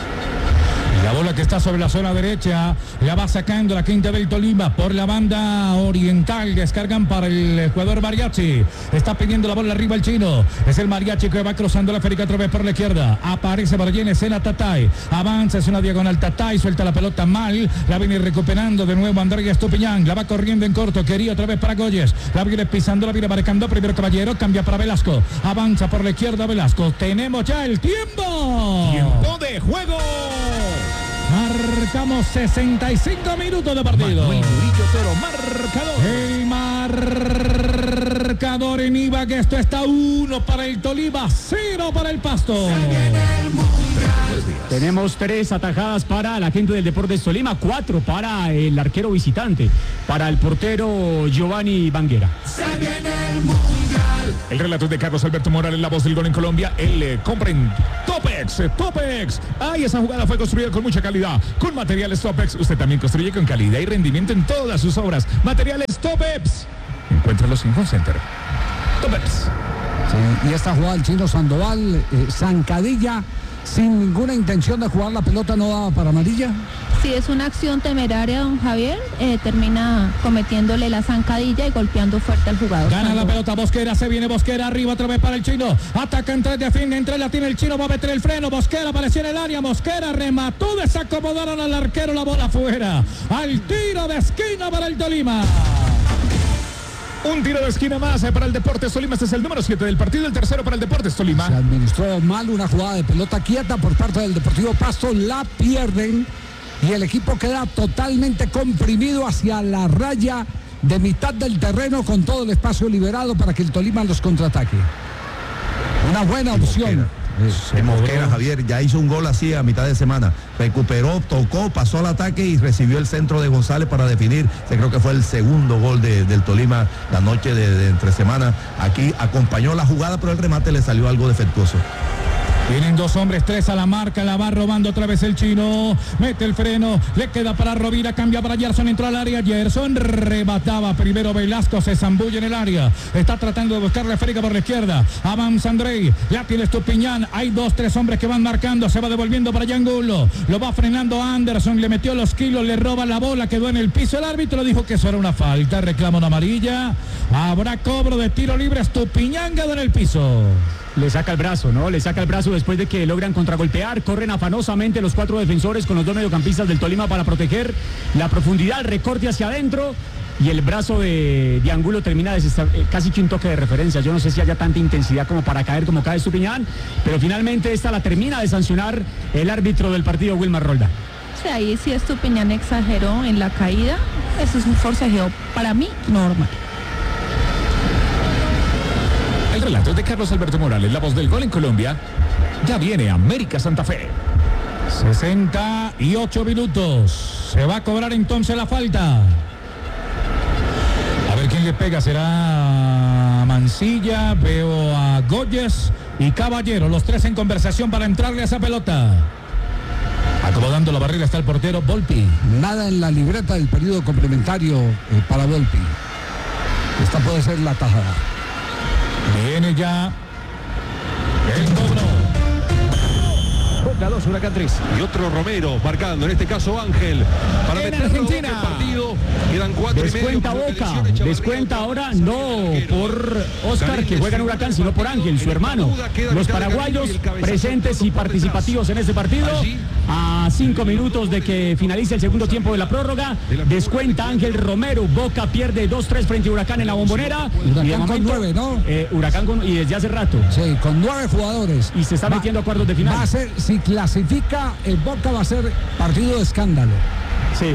La bola que está sobre la zona derecha, la va sacando la quinta del Tolima por la banda oriental, descargan para el jugador Mariachi, está pidiendo la bola arriba el chino, es el Mariachi que va cruzando la férica otra vez por la izquierda, aparece para allí en escena Tatay, avanza, es una diagonal Tatay, suelta la pelota mal, la viene recuperando de nuevo Andrés Estupiñán, la va corriendo en corto, quería otra vez para Goyes, la viene pisando, la viene marcando, primero Caballero, cambia para Velasco, avanza por la izquierda Velasco, tenemos ya el tiempo, tiempo de juego. Marcamos sesenta y cinco minutos de partido. Manuel Murillo, pero marcador. El marcador en Ibagué. Esto está uno para el Tolima, cero para el Pasto. Tenemos tres atajadas para la gente del Deportes Tolima, cuatro para el arquero visitante, para el portero Giovanni Banguera. El relato es de Carlos Alberto Morales, la voz del gol en Colombia. Él eh, compra en Topex, eh, Topex. Ay, esa jugada fue construida con mucha calidad. Con materiales Topex, usted también construye con calidad y rendimiento en todas sus obras. Materiales Topex. Encuéntralos en Home Center. Topex. Sí, y esta jugada del Chino Sandoval, eh, zancadilla, sin ninguna intención de jugar la pelota, no daba para amarilla. Si es una acción temeraria, don Javier, eh, termina cometiéndole la zancadilla y golpeando fuerte al jugador. Gana la pelota Bosquera, se viene Bosquera, arriba otra vez para el Chino. Ataca en tres, defiende en tres, la tiene el Chino, va a meter el freno. Bosquera apareció en el área, Mosquera remató, desacomodaron al arquero, la bola fuera. Al tiro de esquina para el Tolima. Un tiro de esquina más para el Deportes Tolima. Este es el número siete del partido, el tercero para el Deportes Tolima. Se administró mal una jugada de pelota quieta por parte del Deportivo Pasto, la pierden y el equipo queda totalmente comprimido hacia la raya de mitad del terreno con todo el espacio liberado para que el Tolima los contraataque. Una buena opción. De Mosquera, Javier, ya hizo un gol así a mitad de semana. Recuperó, tocó, pasó al ataque y recibió el centro de González para definir. Se creo que fue el segundo gol de, del Tolima la noche de, de entre semana. Aquí acompañó la jugada, pero el remate le salió algo defectuoso. Vienen dos hombres, tres a la marca, la va robando otra vez el Chino, mete el freno, le queda para Rovira, cambia para Gerson, entró al área, Gerson remataba primero Velasco, se zambulla en el área, está tratando de buscar la esférica por la izquierda, avanza Andrei, la tiene Estupiñán, hay dos, tres hombres que van marcando, se va devolviendo para Yangulo, lo va frenando Anderson, le metió los kilos, le roba la bola, quedó en el piso, el árbitro dijo que eso era una falta, reclama una amarilla, habrá cobro de tiro libre, Estupiñán quedó en el piso. Le saca el brazo, ¿no? Le saca el brazo después de que logran contragolpear. Corren afanosamente los cuatro defensores con los dos mediocampistas del Tolima para proteger la profundidad, el recorte hacia adentro. Y el brazo de, de Angulo termina desestab... casi que un toque de referencia. Yo no sé si haya tanta intensidad como para caer como cae Estupiñán, pero finalmente esta la termina de sancionar el árbitro del partido, Wilmar Rolda. Sí, ahí sí Estupiñán exageró en la caída. Eso es un forcejeo para mí normal. El relato es de Carlos Alberto Morales, la voz del gol en Colombia. Ya viene América Santa Fe. sesenta y ocho minutos. Se va a cobrar entonces la falta. A ver quién le pega. Será Mancilla. Veo a Goyes y Caballero. Los tres en conversación para entrarle a esa pelota. Acomodando la barrera está el portero Volpi. Nada en la libreta del periodo complementario eh, para Volpi. Esta puede ser la tajada. Viene ya el cobro. Boca dos, Huracán tres. Y otro Romero marcando, en este caso Ángel. Para en meterlo Argentina. en el partido. Quedan cuatro Descuenta y medio. Boca. Descuenta ahora no por Oscar, que juega en Huracán, sino por Ángel, su hermano. Los paraguayos presentes y participativos en este partido. A cinco minutos de que finalice el segundo tiempo de la prórroga. Descuenta Ángel Romero. Boca pierde dos tres frente a Huracán en la Bombonera. Huracán y de momento, con nueve, ¿no? Eh, Huracán con, y desde hace rato. Sí, con nueve jugadores. Y se está va, metiendo a cuartos de final. Va a ser, si clasifica el Boca, va a ser partido de escándalo. Sí.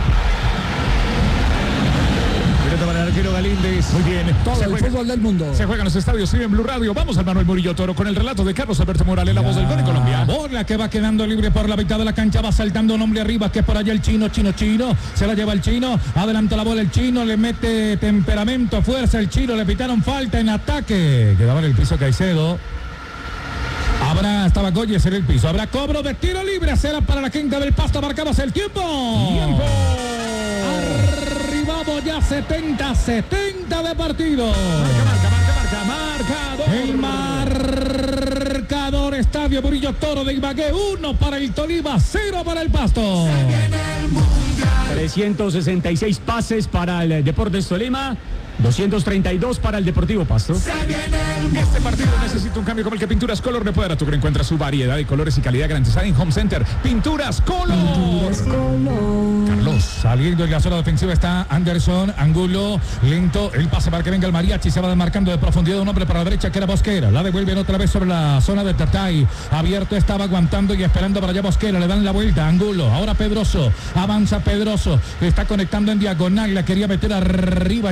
Para el arquero Galíndez. Muy bien. Todo se el juega, fútbol del mundo. Se juega en los estadios, sigue en Blue Radio. Vamos al Manuel Murillo Toro con el relato de Carlos Alberto Morales, la voz del gol en Colombia. Bola que va quedando libre por la mitad de la cancha. Va saltando un hombre arriba, que es por allá el Chino, Chino, Chino. Se la lleva el Chino. Adelanta la bola el Chino. Le mete temperamento, fuerza el Chino. Le pitaron falta en ataque. Quedaba en el piso Caicedo. Habrá, estaba Goyes en el piso. Habrá cobro de tiro libre. Será para la quinta del Pasto. Marcamos el tiempo. Tiempo. Arribamos ya setenta setenta de partido. Marca, marca, marca, marca. Marcador. El marcador. Estadio Murillo Toro de Ibagué. Uno para el Tolima, cero para el Pasto. trescientos sesenta y seis pases para el Deportes Tolima. doscientos treinta y dos para el Deportivo Pasto. Este partido necesita un cambio como el que Pinturas Color le puede dar a tu que encuentra su variedad de colores y calidad garantizada en Home Center. Pinturas Color. Pinturas Color. Carlos, saliendo en la zona defensiva está Anderson, Angulo, lento, el pase para que venga el mariachi, se va desmarcando de profundidad un hombre para la derecha que era Bosquera, la devuelven otra vez sobre la zona de Tatay, abierto estaba aguantando y esperando para allá Bosquera, le dan la vuelta, Angulo, ahora Pedroso, avanza Pedroso, está conectando en diagonal, la quería meter arriba ya López,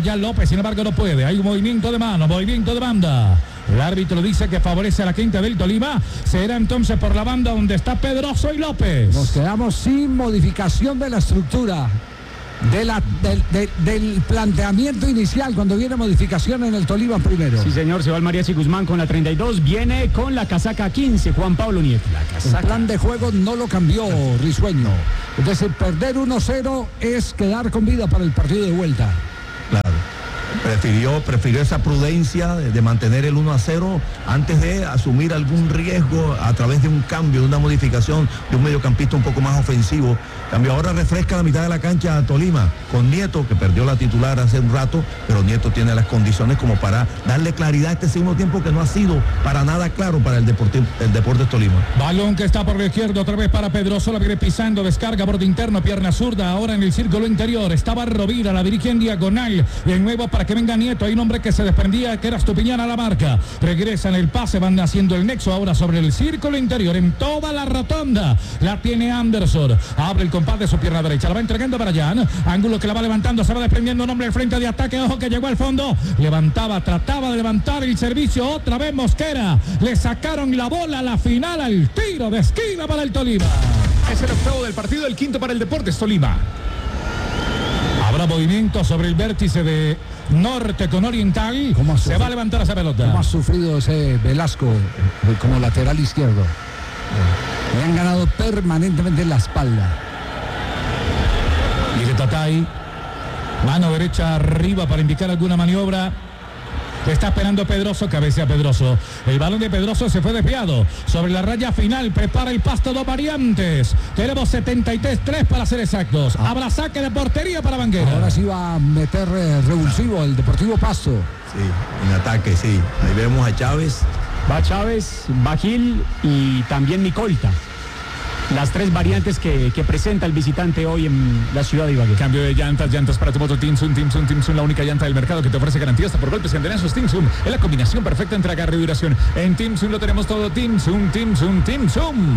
sin embargo no puede. Hay un movimiento de mano, movimiento de banda. El árbitro dice que favorece a la quinta del Tolima. Será entonces por la banda donde está Pedroso y López. Nos quedamos sin modificación de la estructura. De la, del, de, del planteamiento inicial cuando viene modificación en el Tolima primero. Sí, señor, se va el Mariachi Guzmán con la treinta y dos, viene con la casaca quince, Juan Pablo Nieto. La casaca. El plan de juego no lo cambió Risueño. Es decir, perder uno cero es quedar con vida para el partido de vuelta. Claro. Prefirió, prefirió esa prudencia de, de mantener el uno a cero antes de asumir algún riesgo a través de un cambio, de una modificación de un mediocampista un poco más ofensivo. Cambio, ahora refresca la mitad de la cancha a Tolima con Nieto, que perdió la titular hace un rato, pero Nieto tiene las condiciones como para darle claridad a este segundo tiempo que no ha sido para nada claro para el Deportivo, el Deportes Tolima. Balón que está por la izquierda, otra vez para Pedroso, la viene pisando, descarga borde interno, pierna zurda, ahora en el círculo interior, estaba Rovira, la dirige en diagonal, de nuevo para que venga Nieto, hay un hombre que se desprendía, que era Estupiñán a la marca, regresa en el pase, van haciendo el nexo ahora sobre el círculo interior, en toda la rotonda, la tiene Anderson, abre el compás de su pierna derecha, la va entregando para Jan, ángulo que la va levantando, se va desprendiendo un hombre al frente de ataque, ojo que llegó al fondo, levantaba, trataba de levantar el servicio, otra vez Mosquera, le sacaron la bola a la final, al tiro de esquina para el Tolima. Es el octavo del partido, el quinto para el Deportes Tolima. Habrá movimiento sobre el vértice de Norte con Oriental. Se va a levantar esa pelota. ¿Cómo ha sufrido ese Velasco como lateral izquierdo? Le han ganado permanentemente en la espalda. Mire Tatay. Mano derecha arriba para indicar alguna maniobra. Está esperando Pedroso, cabecea Pedroso. El balón de Pedroso se fue desviado. Sobre la raya final, prepara el Pasto, dos variantes. Tenemos setenta y tres tres para ser exactos. Ah. Habrá saque de portería para Banguera. Ahora sí va a meter eh, revulsivo el Deportivo Pasto. Sí, en ataque, sí. Ahí vemos a Chávez. Va Chávez, va Gil y también Micolta. Las tres variantes que, que presenta el visitante hoy en la ciudad de Ibagué. Cambio de llantas, llantas para tu moto Timsun, Timsun, Timsun, la única llanta del mercado que te ofrece garantía hasta por golpes y andenazos. Timsun es la combinación perfecta entre agarre y duración. En Timsun lo tenemos todo. Timsun, Timsun, Timsun.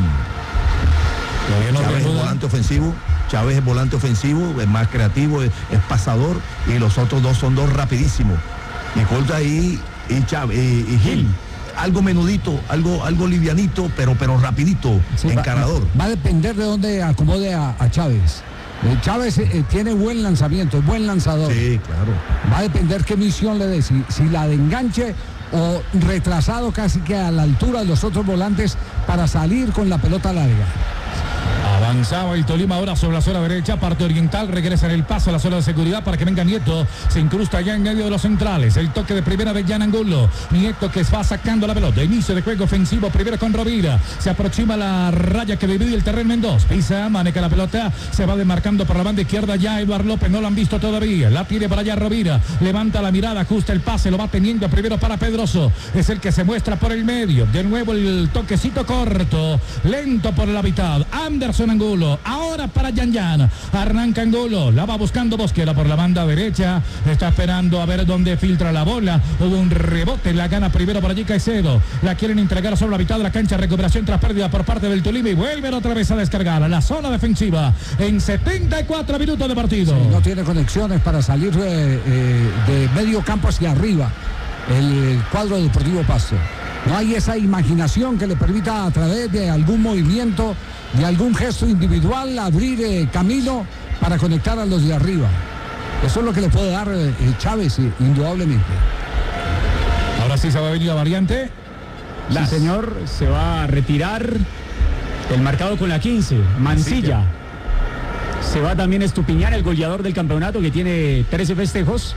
Chávez es volante ofensivo. Chávez es volante ofensivo, es más creativo, es, es pasador, y los otros dos son dos rapidísimos. Micolta y, y Chávez y, y Gil. Algo menudito, algo, algo livianito, pero, pero rapidito, sí, encarador. Va, va a depender de dónde acomode a, a Chávez. Eh, Chávez eh, tiene buen lanzamiento, es buen lanzador. Sí, claro. Va a depender qué misión le dé, si, si la de enganche o retrasado casi que a la altura de los otros volantes para salir con la pelota larga. Avanzaba el Tolima ahora sobre la zona derecha, parte Oriental, regresa en el paso a la zona de seguridad para que venga Nieto, se incrusta ya en medio de los centrales, el toque de primera de Jan Angulo, Nieto que va sacando la pelota, inicio de juego ofensivo, primero con Rovira, se aproxima la raya que divide el terreno en dos, pisa, maneja la pelota, se va demarcando por la banda izquierda ya Eduardo López, no lo han visto todavía, la tiene para allá Rovira, levanta la mirada, ajusta el pase, lo va teniendo primero para Pedroso, es el que se muestra por el medio, de nuevo el toquecito corto, lento por la mitad, Anderson Angulo, ahora para Yan Yan, arranca Angulo, la va buscando Mosquera por la banda derecha, está esperando a ver dónde filtra la bola, hubo un rebote, la gana primero por allí Caicedo, la quieren entregar sobre la mitad de la cancha, recuperación tras pérdida por parte del Tolima y vuelven otra vez a descargar a la zona defensiva en setenta y cuatro minutos de partido. Sí, no tiene conexiones para salir de, eh, de medio campo hacia arriba el cuadro Deportivo Pasto. No hay esa imaginación que le permita a través de algún movimiento, de algún gesto individual, abrir eh, camino para conectar a los de arriba. Eso es lo que le puede dar eh, Chávez, eh, indudablemente. Ahora sí se va a venir la variante. Sí, señor, se va a retirar el marcado con la quince, Mancilla. Se va también Estupiñán, el goleador del campeonato, que tiene trece festejos.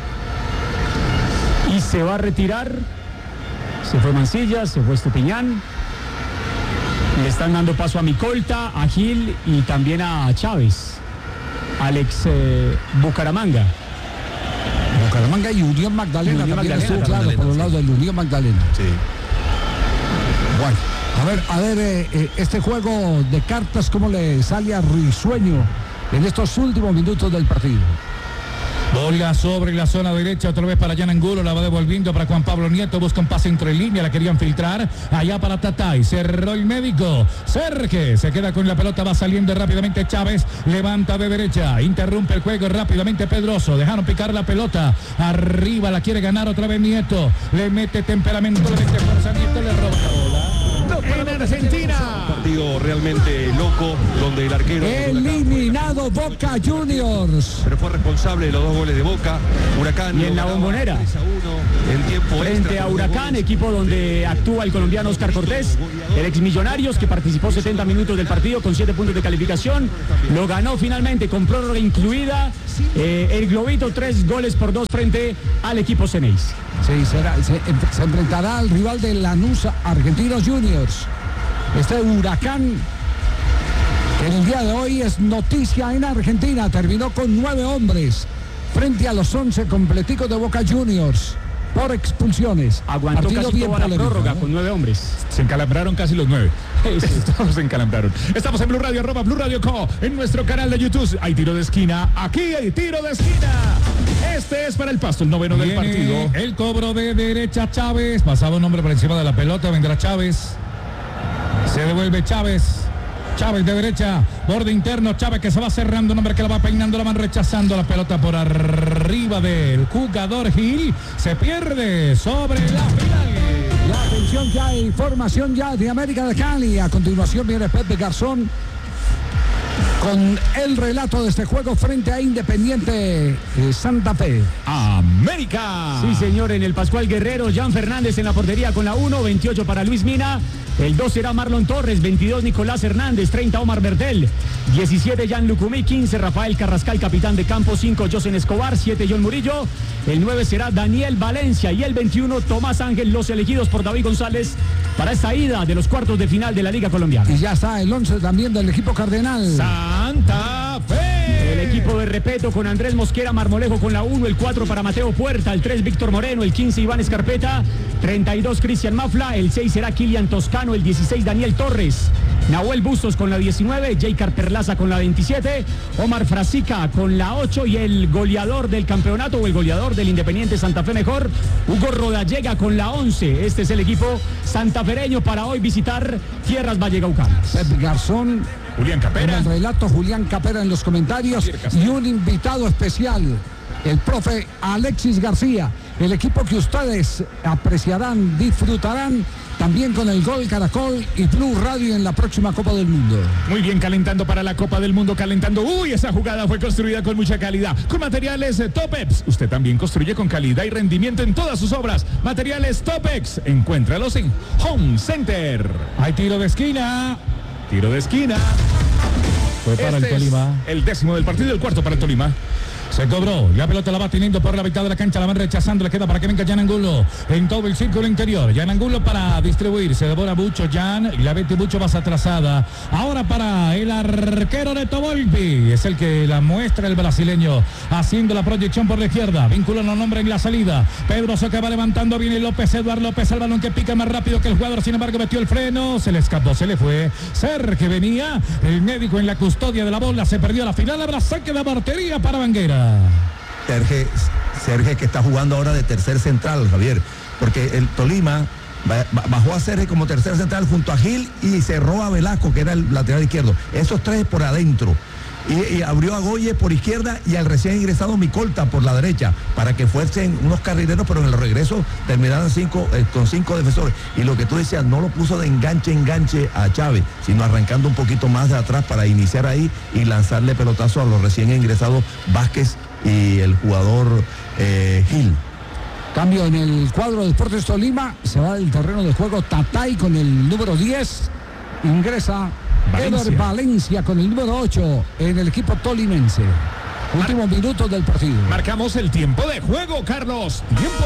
Y se va a retirar. Se fue Mancilla, se fue Estupiñán. Le están dando paso a Micolta, a Gil y también a Chávez. Alex eh, Bucaramanga. Bucaramanga y Unión Magdalena Unión también Magdalena, estuvo también, claro por los sí. lados del Unión Magdalena. Sí. Bueno, a ver, a ver, eh, eh, este juego de cartas, ¿cómo le sale a Risueño en estos últimos minutos del partido? Bola sobre la zona derecha, otra vez para Jan Angulo, la va devolviendo para Juan Pablo Nieto, busca un pase entre línea, la querían filtrar, allá para Tatay, cerró el médico, Serge, se queda con la pelota, va saliendo rápidamente Chávez, levanta de derecha, interrumpe el juego rápidamente Pedroso, dejaron picar la pelota, arriba la quiere ganar otra vez Nieto, le mete temperamento, le mete fuerza Nieto, le roba la bola. En Argentina. Partido realmente loco, donde el arquero... Eliminado Boca Juniors. Pero fue responsable de los dos goles de Boca. Huracán. Y en la Bombonera. En tiempo frente extra, a Huracán, equipo donde actúa el colombiano Oscar Cortés, el ex Millonarios, que participó setenta minutos del partido con siete puntos de calificación. Lo ganó finalmente con prórroga incluida. Eh, el Globito, tres goles por dos frente al equipo Ceneice. Sí, será, se, se enfrentará al rival de Lanús, Argentinos Juniors. Este Huracán, que en el día de hoy es noticia en Argentina, terminó con nueve hombres frente a los once completicos de Boca Juniors por expulsiones. Aguantó Partido casi bien toda la polémico, prórroga, ¿no? Con nueve hombres. Se encalambraron casi los nueve. Todos se encalambraron. Estamos en Blue Radio, arroba Blue Radio Co, en nuestro canal de YouTube. Hay tiro de esquina. Aquí hay tiro de esquina. Este es para el Pasto, el noveno del partido. El cobro de derecha Chávez. Pasaba un hombre por encima de la pelota. Vendrá Chávez. Se devuelve Chávez. Chávez de derecha, borde interno, Chávez que se va cerrando, un hombre que la va peinando, la van rechazando la pelota por arriba del jugador Gil, se pierde sobre la final. La atención ya, información ya de América de Cali. A continuación viene Pepe Garzón con el relato de este juego frente a Independiente eh, Santa Fe. América. Sí, señor, en el Pascual Guerrero, Jan Fernández en la portería con la uno, veintiocho para Luis Mina. El dos será Marlon Torres, veintidós Nicolás Hernández, treinta Omar Bertel, diecisiete Jan Lucumí, quince Rafael Carrascal, capitán de campo, cinco Josen Escobar, siete John Murillo, el nueve será Daniel Valencia y el veintiuno Tomás Ángel, los elegidos por David González para esta ida de los cuartos de final de la Liga Colombiana. Y ya está el once también del equipo cardenal. Santa Fe. El equipo de Repeto con Andrés Mosquera, Marmolejo con la uno, el cuatro para Mateo Puerta, el tres Víctor Moreno, el quince Iván Escarpeta, treinta y dos Cristian Mafla, el seis será Kilian Toscano, el dieciséis Daniel Torres, Nahuel Bustos con la diecinueve, Jaycar Perlaza con la veintisiete, Omar Frasica con la ocho y el goleador del campeonato o el goleador del Independiente Santa Fe mejor, Hugo Rodallega con la once. Este es el equipo santafereño para hoy visitar tierras vallegaucanas. Pepe Garzón, Julián Capera. en el relato Julián Capera en los comentarios y un invitado especial, el profe Alexis García, el equipo que ustedes apreciarán, disfrutarán también con el Gol Caracol y Blue Radio en la próxima Copa del Mundo. Muy bien, calentando para la Copa del Mundo, calentando. Uy, esa jugada fue construida con mucha calidad, con materiales Topex. Usted también construye con calidad y rendimiento en todas sus obras. Materiales Topex, encuéntralos en Home Center. Hay tiro de esquina, tiro de esquina. Fue para este el Tolima. El décimo del partido, el cuarto para el Tolima. Se cobró, la pelota la va teniendo por la mitad de la cancha, la van rechazando, le queda para que venga Jan Angulo en todo el círculo interior. Jan Angulo para distribuir, se devora Bucho Jan y la vete Bucho más atrasada. Ahora para el arquero de Tobolpi, es el que la muestra el brasileño, haciendo la proyección por la izquierda, vinculando un hombre en la salida. Pedroso que va levantando, viene López, Eduardo López, el balón que pica más rápido que el jugador, sin embargo metió el freno, se le escapó, se le fue. Ser que venía, el médico en la custodia de la bola, se perdió la final, habrá saque de portería para Banguera. Sergio, Sergio que está jugando ahora de tercer central, Javier, porque el Tolima bajó a Sergio como tercer central junto a Gil y cerró a Velasco, que era el lateral izquierdo. Esos tres por adentro. Y, y abrió a Goye por izquierda y al recién ingresado Micolta por la derecha, para que fuesen unos carrileros, pero en el regreso terminaran cinco, eh, con cinco defensores. Y lo que tú decías, no lo puso de enganche enganche a Chávez, sino arrancando un poquito más de atrás para iniciar ahí y lanzarle pelotazo a los recién ingresados Vázquez y el jugador eh, Gil. Cambio en el cuadro de Deportes Tolima, se va del terreno de juego Tatay con el número diez, ingresa Valencia. Eder Valencia con el número ocho en el equipo tolimense. Últimos Mar minutos del partido. Marcamos el tiempo de juego, Carlos. Tiempo.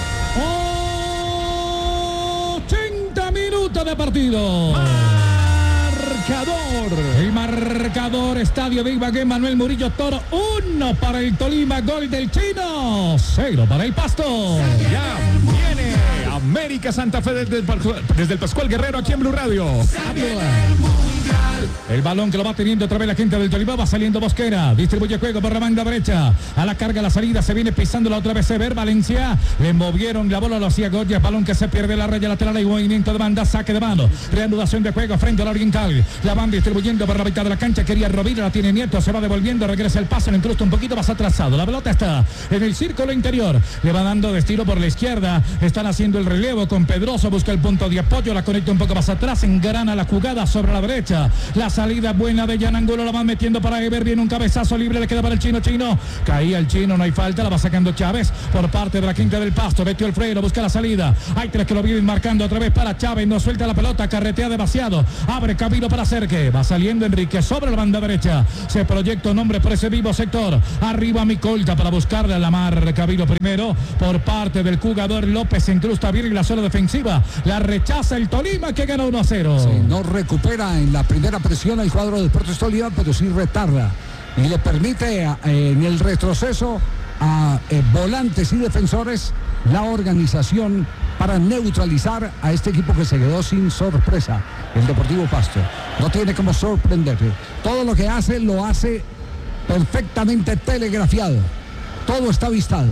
ochenta minutos de partido. Marcador. El marcador, Estadio de Ibagué, Manuel Murillo Toro, uno para el Tolima, gol del chino, cero para el Pasto. Ya viene América Santa Fe desde el, desde el Pascual Guerrero aquí en Blue Radio. El balón que lo va teniendo otra vez la gente del Tolima, va saliendo Mosquera, distribuye juego por la banda derecha, a la carga, la salida, se viene pisando la otra vez Ever Valencia, le movieron la bola, lo hacía Goya, balón que se pierde la raya lateral y movimiento de banda, saque de mano, reanudación de juego frente al Oriental, la van distribuyendo por la mitad de la cancha, quería Rovira, la tiene Nieto, se va devolviendo, regresa el pase, lo incrusta un poquito más atrasado, la pelota está en el círculo interior, le va dando destino por la izquierda, están haciendo el relevo con Pedroso, busca el punto de apoyo, la conecta un poco más atrás, engrana la jugada sobre la derecha, la salida buena de Jan Angulo, la van metiendo para Ever, viene un cabezazo libre, le queda para el chino, chino, caía el chino, no hay falta, la va sacando Chávez por parte de la quinta del Pasto, metió el freno, busca la salida, hay tres que lo vienen marcando otra vez para Chávez, no suelta la pelota, carretea demasiado, abre camino para Cerque, va saliendo Enrique sobre la banda derecha, se proyecta un hombre por ese vivo sector, arriba Micolta para buscarle la marca, vino primero por parte del jugador López, se incrusta bien en la zona defensiva, la rechaza el Tolima que gana uno a cero. Sí, no recupera en la primera presión el cuadro de Deportes Tolima, pero sí retarda y le permite eh, en el retroceso a eh, volantes y defensores la organización para neutralizar a este equipo que se quedó sin sorpresa, el Deportivo Pasto. No tiene como sorprender. Todo lo que hace, lo hace perfectamente telegrafiado. Todo está avistado.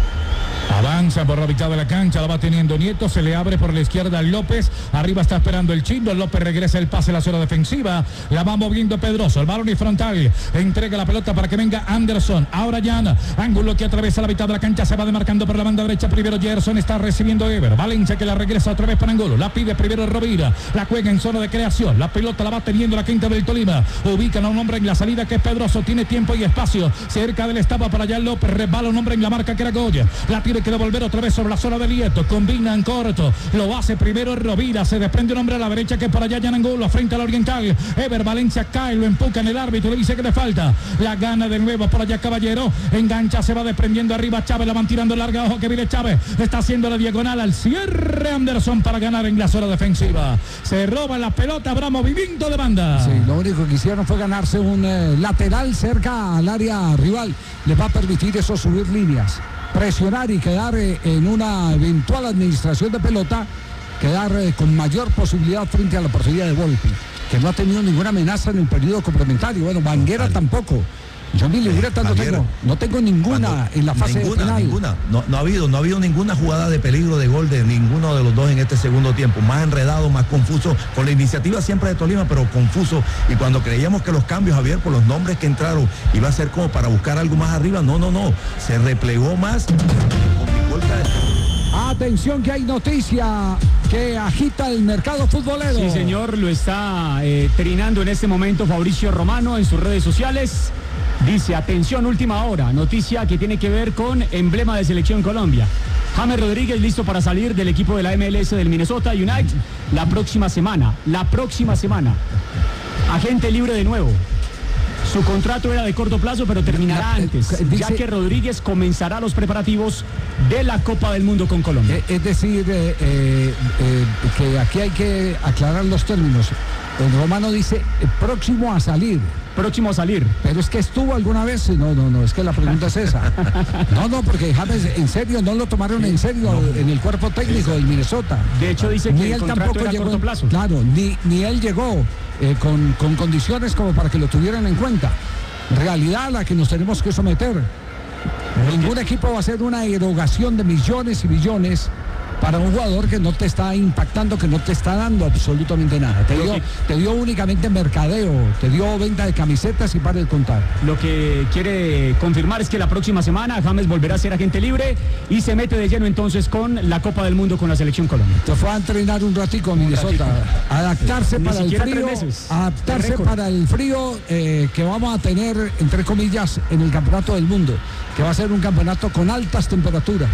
Avanza por la mitad de la cancha, la va teniendo Nieto, se le abre por la izquierda López, arriba está esperando el chino, López regresa el pase a la zona defensiva, la va moviendo Pedroso, el balón y frontal, entrega la pelota para que venga Anderson, ahora Jan, ángulo que atraviesa la mitad de la cancha, se va demarcando por la banda derecha, primero Gerson, está recibiendo Ever, Valencia que la regresa otra vez para Angulo, la pide primero Rovira, la juega en zona de creación, la pelota la va teniendo la quinta del Tolima, ubican a un hombre en la salida que es Pedroso, tiene tiempo y espacio, cerca del estaba para allá López, resbala un hombre en la marca que era Goya, la tiene que devolver otra vez sobre la zona de Lieto, combina en corto, lo hace primero Rovira, se desprende un hombre a la derecha que es para allá Jan Angulo, frente al Oriental, Ever Valencia cae, lo empuja en el árbitro, le dice que le falta, la gana de nuevo por allá Caballero, engancha, se va desprendiendo arriba Chávez, la van tirando larga, ojo que viene Chávez, está haciendo la diagonal al cierre Anderson para ganar en la zona defensiva, se roba la pelota, habrá movimiento de banda. Sí, lo único que hicieron fue ganarse un eh, lateral cerca al área rival, les va a permitir eso subir líneas, presionar y quedar eh, en una eventual administración de pelota, quedar eh, con mayor posibilidad frente a la portería de Volpi, que no ha tenido ninguna amenaza en el periodo complementario. Bueno, Banguera tampoco. Yo mi libreta no tengo, no tengo ninguna Cuando, en la fase ninguna, final. Ninguna. No, no ha habido, no ha habido ninguna jugada de peligro de gol de ninguno de los dos en este segundo tiempo. Más enredado, más confuso, con la iniciativa siempre de Tolima, pero confuso. Y cuando creíamos que los cambios, Javier, por los nombres que entraron, iba a ser como para buscar algo más arriba, no, no, no. Se replegó más con Micolta. Atención que hay noticia que agita el mercado futbolero. Sí, señor, lo está eh, trinando en este momento Fabricio Romano en sus redes sociales. Dice, atención, última hora, noticia que tiene que ver con emblema de Selección Colombia. James Rodríguez listo para salir del equipo de la M L S del Minnesota United la próxima semana. La próxima semana. Agente libre de nuevo. Su contrato era de corto plazo, pero terminará antes, ya que Rodríguez comenzará los preparativos de la Copa del Mundo con Colombia. Es decir, eh, eh, eh, que aquí hay que aclarar los términos. El Romano dice eh, próximo a salir. Próximo a salir. Pero es que estuvo alguna vez. No, no, no, es que la pregunta es esa. No, no, porque James, en serio, no lo tomaron en serio no. en el cuerpo técnico del Minnesota. De hecho, dice que ni el él contrato tampoco era llegó, a corto plazo. Claro, ni, ni él llegó eh, con, con condiciones como para que lo tuvieran en cuenta. Realidad a la que nos tenemos que someter. Ningún equipo va a hacer una erogación de millones y billones para un jugador que no te está impactando, que no te está dando absolutamente nada. Te dio, te dio únicamente mercadeo, te dio venta de camisetas y para el contar. Lo que quiere confirmar es que la próxima semana James volverá a ser agente libre y se mete de lleno entonces con la Copa del Mundo con la Selección Colombia. Te fue a entrenar un ratico a Minnesota, adaptarse Ni para el frío, adaptarse para el frío eh, que vamos a tener, entre comillas, en el Campeonato del Mundo, que va a ser un campeonato con altas temperaturas.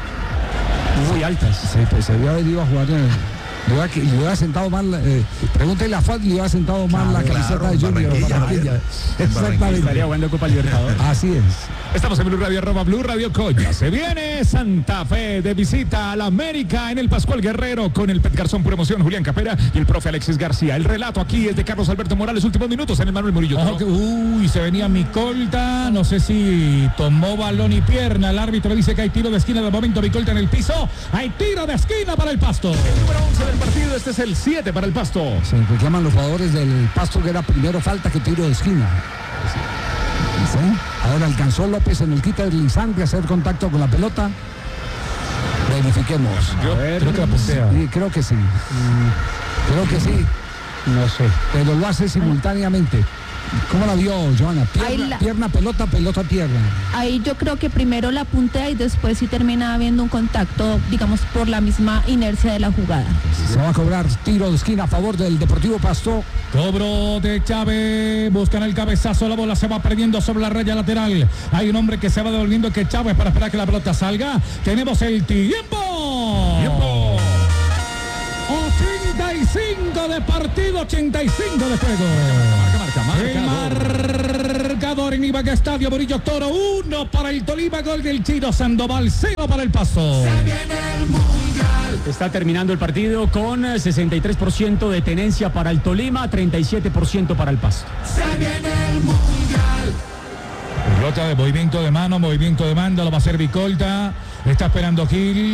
Muy altas. Sí, pues se había venido a jugar en el, le hubiera, le hubiera sentado mal, eh, pregúntele a Fat, le hubiera sentado mal claro, la camiseta claro, de Junior Barranquilla, Barranquilla. Exactamente. Estaría jugando Copa Libertadores. Así es. Estamos en Blue Radio, arroba Blue Radio Coya. Se viene Santa Fe de visita a la América en el Pascual Guerrero con el Pet Garzón por emoción, Julián Capera y el profe Alexis García. El relato aquí es de Carlos Alberto Morales, últimos minutos en el Manuel Murillo. Ojo que, uy, se venía Micolta, no sé si tomó balón y pierna. El árbitro dice que hay tiro de esquina de momento, Micolta en el piso. Hay tiro de esquina para el Pasto. El número once de del partido. Este es el siete para el Pasto. Se reclaman los jugadores del Pasto que era primero falta que tiro de esquina. ¿Sí? Ahora alcanzó López en el quita del Lisandre a hacer contacto con la pelota. Verifiquemos. A ver, creo que la postea. Sí, creo que sí. Creo que sí. No sé. Pero lo hace simultáneamente. ¿Cómo la vio, Joana? Pierna, la... pierna, pelota, pelota, pierna. Ahí yo creo que primero la puntea y después sí termina habiendo un contacto, digamos, por la misma inercia de la jugada. Se va a cobrar tiro de esquina a favor del Deportivo Pasto. Cobro de Chávez, buscan el cabezazo, la bola se va perdiendo sobre la raya lateral. Hay un hombre que se va devolviendo, que Chávez, para esperar que la pelota salga. Tenemos el tiempo. Tiempo. ochenta y cinco de partido, ochenta y cinco de juego. Marca, marca, marca. El marcador en Ibagué Estadio Murillo Toro, uno para el Tolima, gol del Chino Sandoval, cero para el Pasto. Se viene el Mundial. Está terminando el partido con sesenta y tres por ciento de tenencia para el Tolima, treinta y siete por ciento para el Pasto. Se viene el Mundial. Pelota de movimiento de mano, movimiento de mando, lo va a hacer Vicolta. Está esperando Gil.